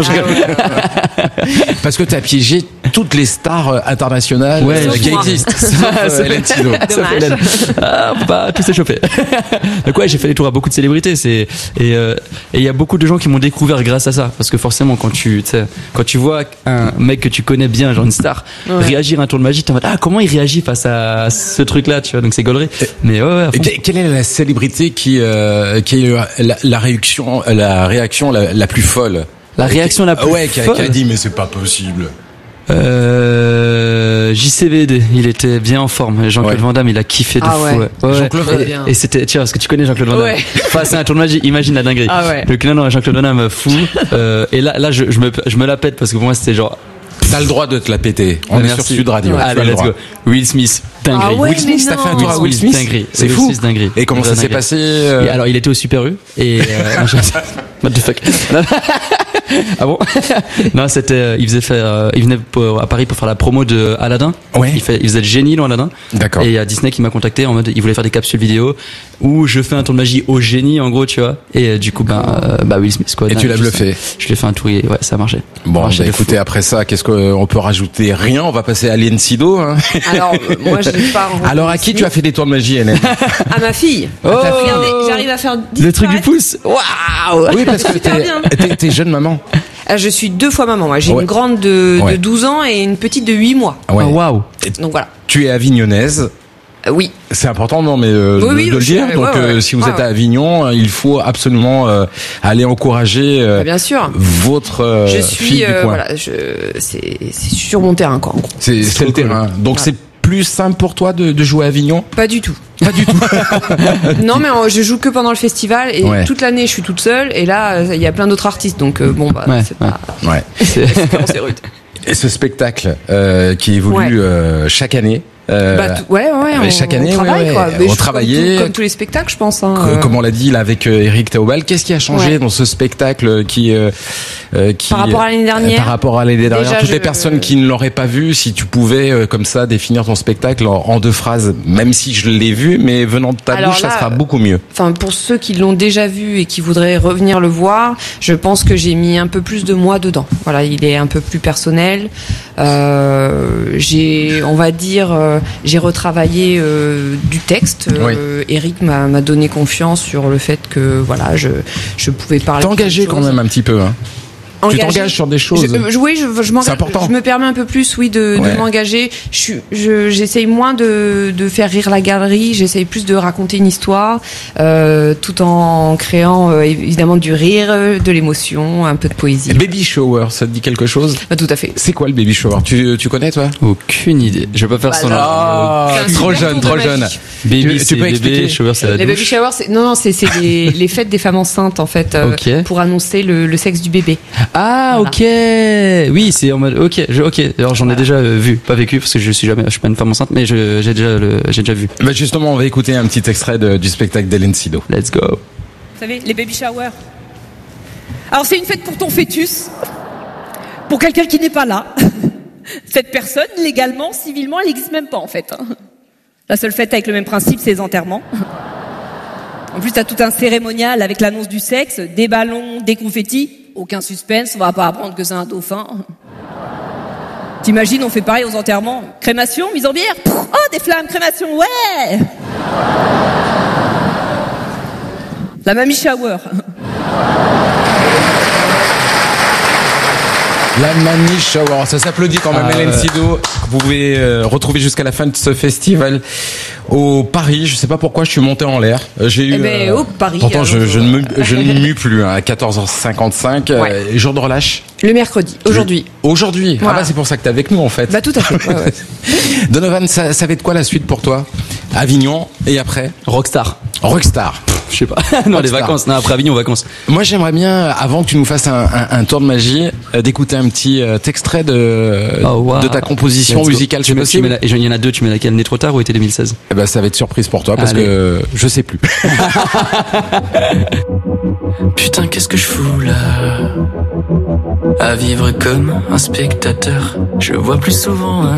Parce que t'as piégé toutes les stars internationales ouais, qui existent. Hélène Tino. Dommage. Ah, faut pas tout s'échauffer. Donc ouais, j'ai fait des tours à beaucoup de célébrités. C'est et euh, et il y a beaucoup de gens qui m'ont découvert grâce à ça, parce que forcément quand tu quand tu vois un mec que tu connais bien, genre une star, ouais. réagir à un tour de magie, t'es en mode ah comment il réagit face à ce truc là, tu vois, donc c'est gaulerie. Mais ouais, ouais à fond. Quelle est la célébrité qui euh, qui a eu la, la réaction la réaction la, la plus folle? La réaction la plus ouais, qui a, folle. Qui a dit mais c'est pas possible. Euh, J C V D, il était bien en forme. Jean-Claude ouais. Van Damme, il a kiffé de ah fou. Ouais. Ouais. Ouais. Jean-Claude et, et c'était, tiens, parce que tu connais Jean-Claude Van Damme. Ouais. Enfin, c'est un tour de magie. Imagine la dinguerie. Ah ouais. Donc non, non, Jean-Claude Van Damme fou. Euh, et là, là, je, je me, je me la pète parce que pour moi, c'était genre. T'as le droit de te la péter. On ouais, est merci. sur Sud Radio. Ouais. Allez, let's go. Will Smith, dinguerie. Ah ouais, Will Smith, t'as fait un tour à Will Smith. Dinguerie. C'est Will fou. Smith, dinguerie. Et comment ça s'est passé euh... et alors, il était au Super U. Et euh, what the fuck. Ah bon? Non, c'était, euh, il faisait faire, euh, il venait pour, à Paris pour faire la promo de Aladdin. Ouais. Il fait, il faisait le génie dans Aladdin. D'accord. Et il y a Disney qui m'a contacté en mode, il voulait faire des capsules vidéo où je fais un tour de magie au génie, en gros, tu vois. Et euh, du coup, ben, euh, bah Will Smith, quoi. Et tu l'as bluffé. Je l'ai fait un tour, et ouais, ça a marché. Bon, bah, écoutez, après ça, qu'est-ce qu'on peut rajouter? Rien. On va passer à Hélène Sido, hein. Alors, euh, moi, je n'ai pas. Alors, à qui tu as fait des tours de magie, Hélène? À ma fille. Oh Regardez, j'arrive à faire le truc du pouce. Waouh! Oui, parce que t'es, t'es, t'es jeune maman. Je suis deux fois maman. Moi, j'ai ouais. une grande de, ouais. de douze ans et une petite de huit mois. Ouais. Oh, waouh. Donc voilà. Tu es avignonnaise. Euh, oui. C'est important, non, mais euh, oui, de, oui, de le dire. Ouais, Donc, ouais, euh, ouais. si vous ouais, êtes ouais. à Avignon, il faut absolument euh, aller encourager euh, bah, bien sûr. votre euh, je suis, fille euh, du coin. Voilà, je, c'est, c'est sur mon terrain, quoi. En gros. C'est, c'est, c'est le terrain. Donc, voilà. C'est plus simple pour toi de, de jouer à Avignon? Pas du tout. Pas du tout. Non, mais euh, je joue que pendant le festival et ouais. toute l'année je suis toute seule. Et là, il y a plein d'autres artistes, donc euh, bon, bah, ouais, c'est pas. Ouais. C'est, c'est rude. Et ce spectacle euh, qui évolue ouais. euh, chaque année. Euh, bah, t- ouais, ouais, on, chaque année, on travaille, ouais, quoi. Ouais, mais on je, travaillait. Comme, tout, comme tous les spectacles, je pense. Hein, que, euh... Comme on l'a dit là avec euh, Eric Théobald, qu'est-ce qui a changé ouais. dans ce spectacle qui, euh, euh, qui par rapport à l'année dernière, euh, par rapport à l'année dernière, déjà, toutes je... les personnes qui ne l'auraient pas vu, si tu pouvais euh, comme ça définir ton spectacle en, en deux phrases, même si je l'ai vu, mais venant de ta Alors bouche, là, ça sera beaucoup mieux. Enfin, pour ceux qui l'ont déjà vu et qui voudraient revenir le voir, je pense que j'ai mis un peu plus de moi dedans. Voilà, il est un peu plus personnel. Euh, j'ai, on va dire, euh, j'ai retravaillé euh, du texte. Oui. Euh, Eric m'a, m'a donné confiance sur le fait que voilà, je je pouvais parler. T'es engagé quand même un petit peu, hein. Tu t'engages sur des choses. Je, oui, je, je m'engage. Je me permets un peu plus, oui, de, ouais. de m'engager. Je suis, je, j'essaye moins de, de faire rire la galerie. J'essaye plus de raconter une histoire, euh, tout en créant euh, évidemment du rire, de l'émotion, un peu de poésie. Baby shower, ça te dit quelque chose? Bah, tout à fait. C'est quoi le baby shower? Tu, tu connais toi? Aucune idée. Je vais pas faire bah, ça. Là. Oh, trop jeune, trop jeune. Baby, tu, c'est tu peux expliquer? Baby shower, c'est la les douche. baby showers, c'est, non, non, c'est, c'est les, les fêtes des femmes enceintes en fait, euh, okay. pour annoncer le, le sexe du bébé. Ah, voilà. Ok. Oui, c'est en mode. Ok, je, ok. Alors j'en ai déjà euh, vu, pas vécu parce que je suis jamais, je suis pas une femme enceinte, mais je, j'ai déjà, le, j'ai déjà vu. Bah justement, on va écouter un petit extrait de, du spectacle d'Hélène Sido. Let's go. Vous savez, les baby showers. Alors c'est une fête pour ton fœtus, pour quelqu'un qui n'est pas là. Cette personne, légalement, civilement, elle n'existe même pas en fait. La seule fête avec le même principe, c'est les enterrements. En plus, t'as tout un cérémonial avec l'annonce du sexe, des ballons, des confettis. Aucun suspense, on va pas apprendre que c'est un dauphin. T'imagines, on fait pareil aux enterrements. Crémation, mise en bière. Pff, oh, des flammes, crémation, ouais. La mamie shower. La mamie shower, ça s'applaudit quand même. Ah, Hélène Sido, que vous pouvez euh, retrouver jusqu'à la fin de ce festival au Paris. Je sais pas pourquoi je suis monté en l'air. J'ai eu. Eh ben, euh, au Paris. Pourtant, je, je ne me, je ne mue plus hein, à quatorze heures cinquante-cinq. Ouais. Euh, jour de relâche. Le mercredi. Aujourd'hui. Aujourd'hui. Voilà. Ah bah c'est pour ça que t'es avec nous en fait. Bah tout à fait. Ouais, ouais. Donovan, ça, ça va être quoi la suite pour toi? Avignon et après? Rockstar. Rockstar. Je sais pas. non, Rockstar. Les vacances. Non, après Avignon, vacances. Moi, j'aimerais bien, avant que tu nous fasses un, un, un tour de magie, euh, d'écouter un petit euh, extrait de, oh, wow. de ta composition musicale. Tu possible. La, il y en a deux. Tu mets laquelle? Né trop tard ou été deux mille seize? Eh ben, ça va être surprise pour toi parce Allez. que je sais plus. Putain, qu'est-ce que je fous là? À vivre comme un spectateur, je vois plus souvent un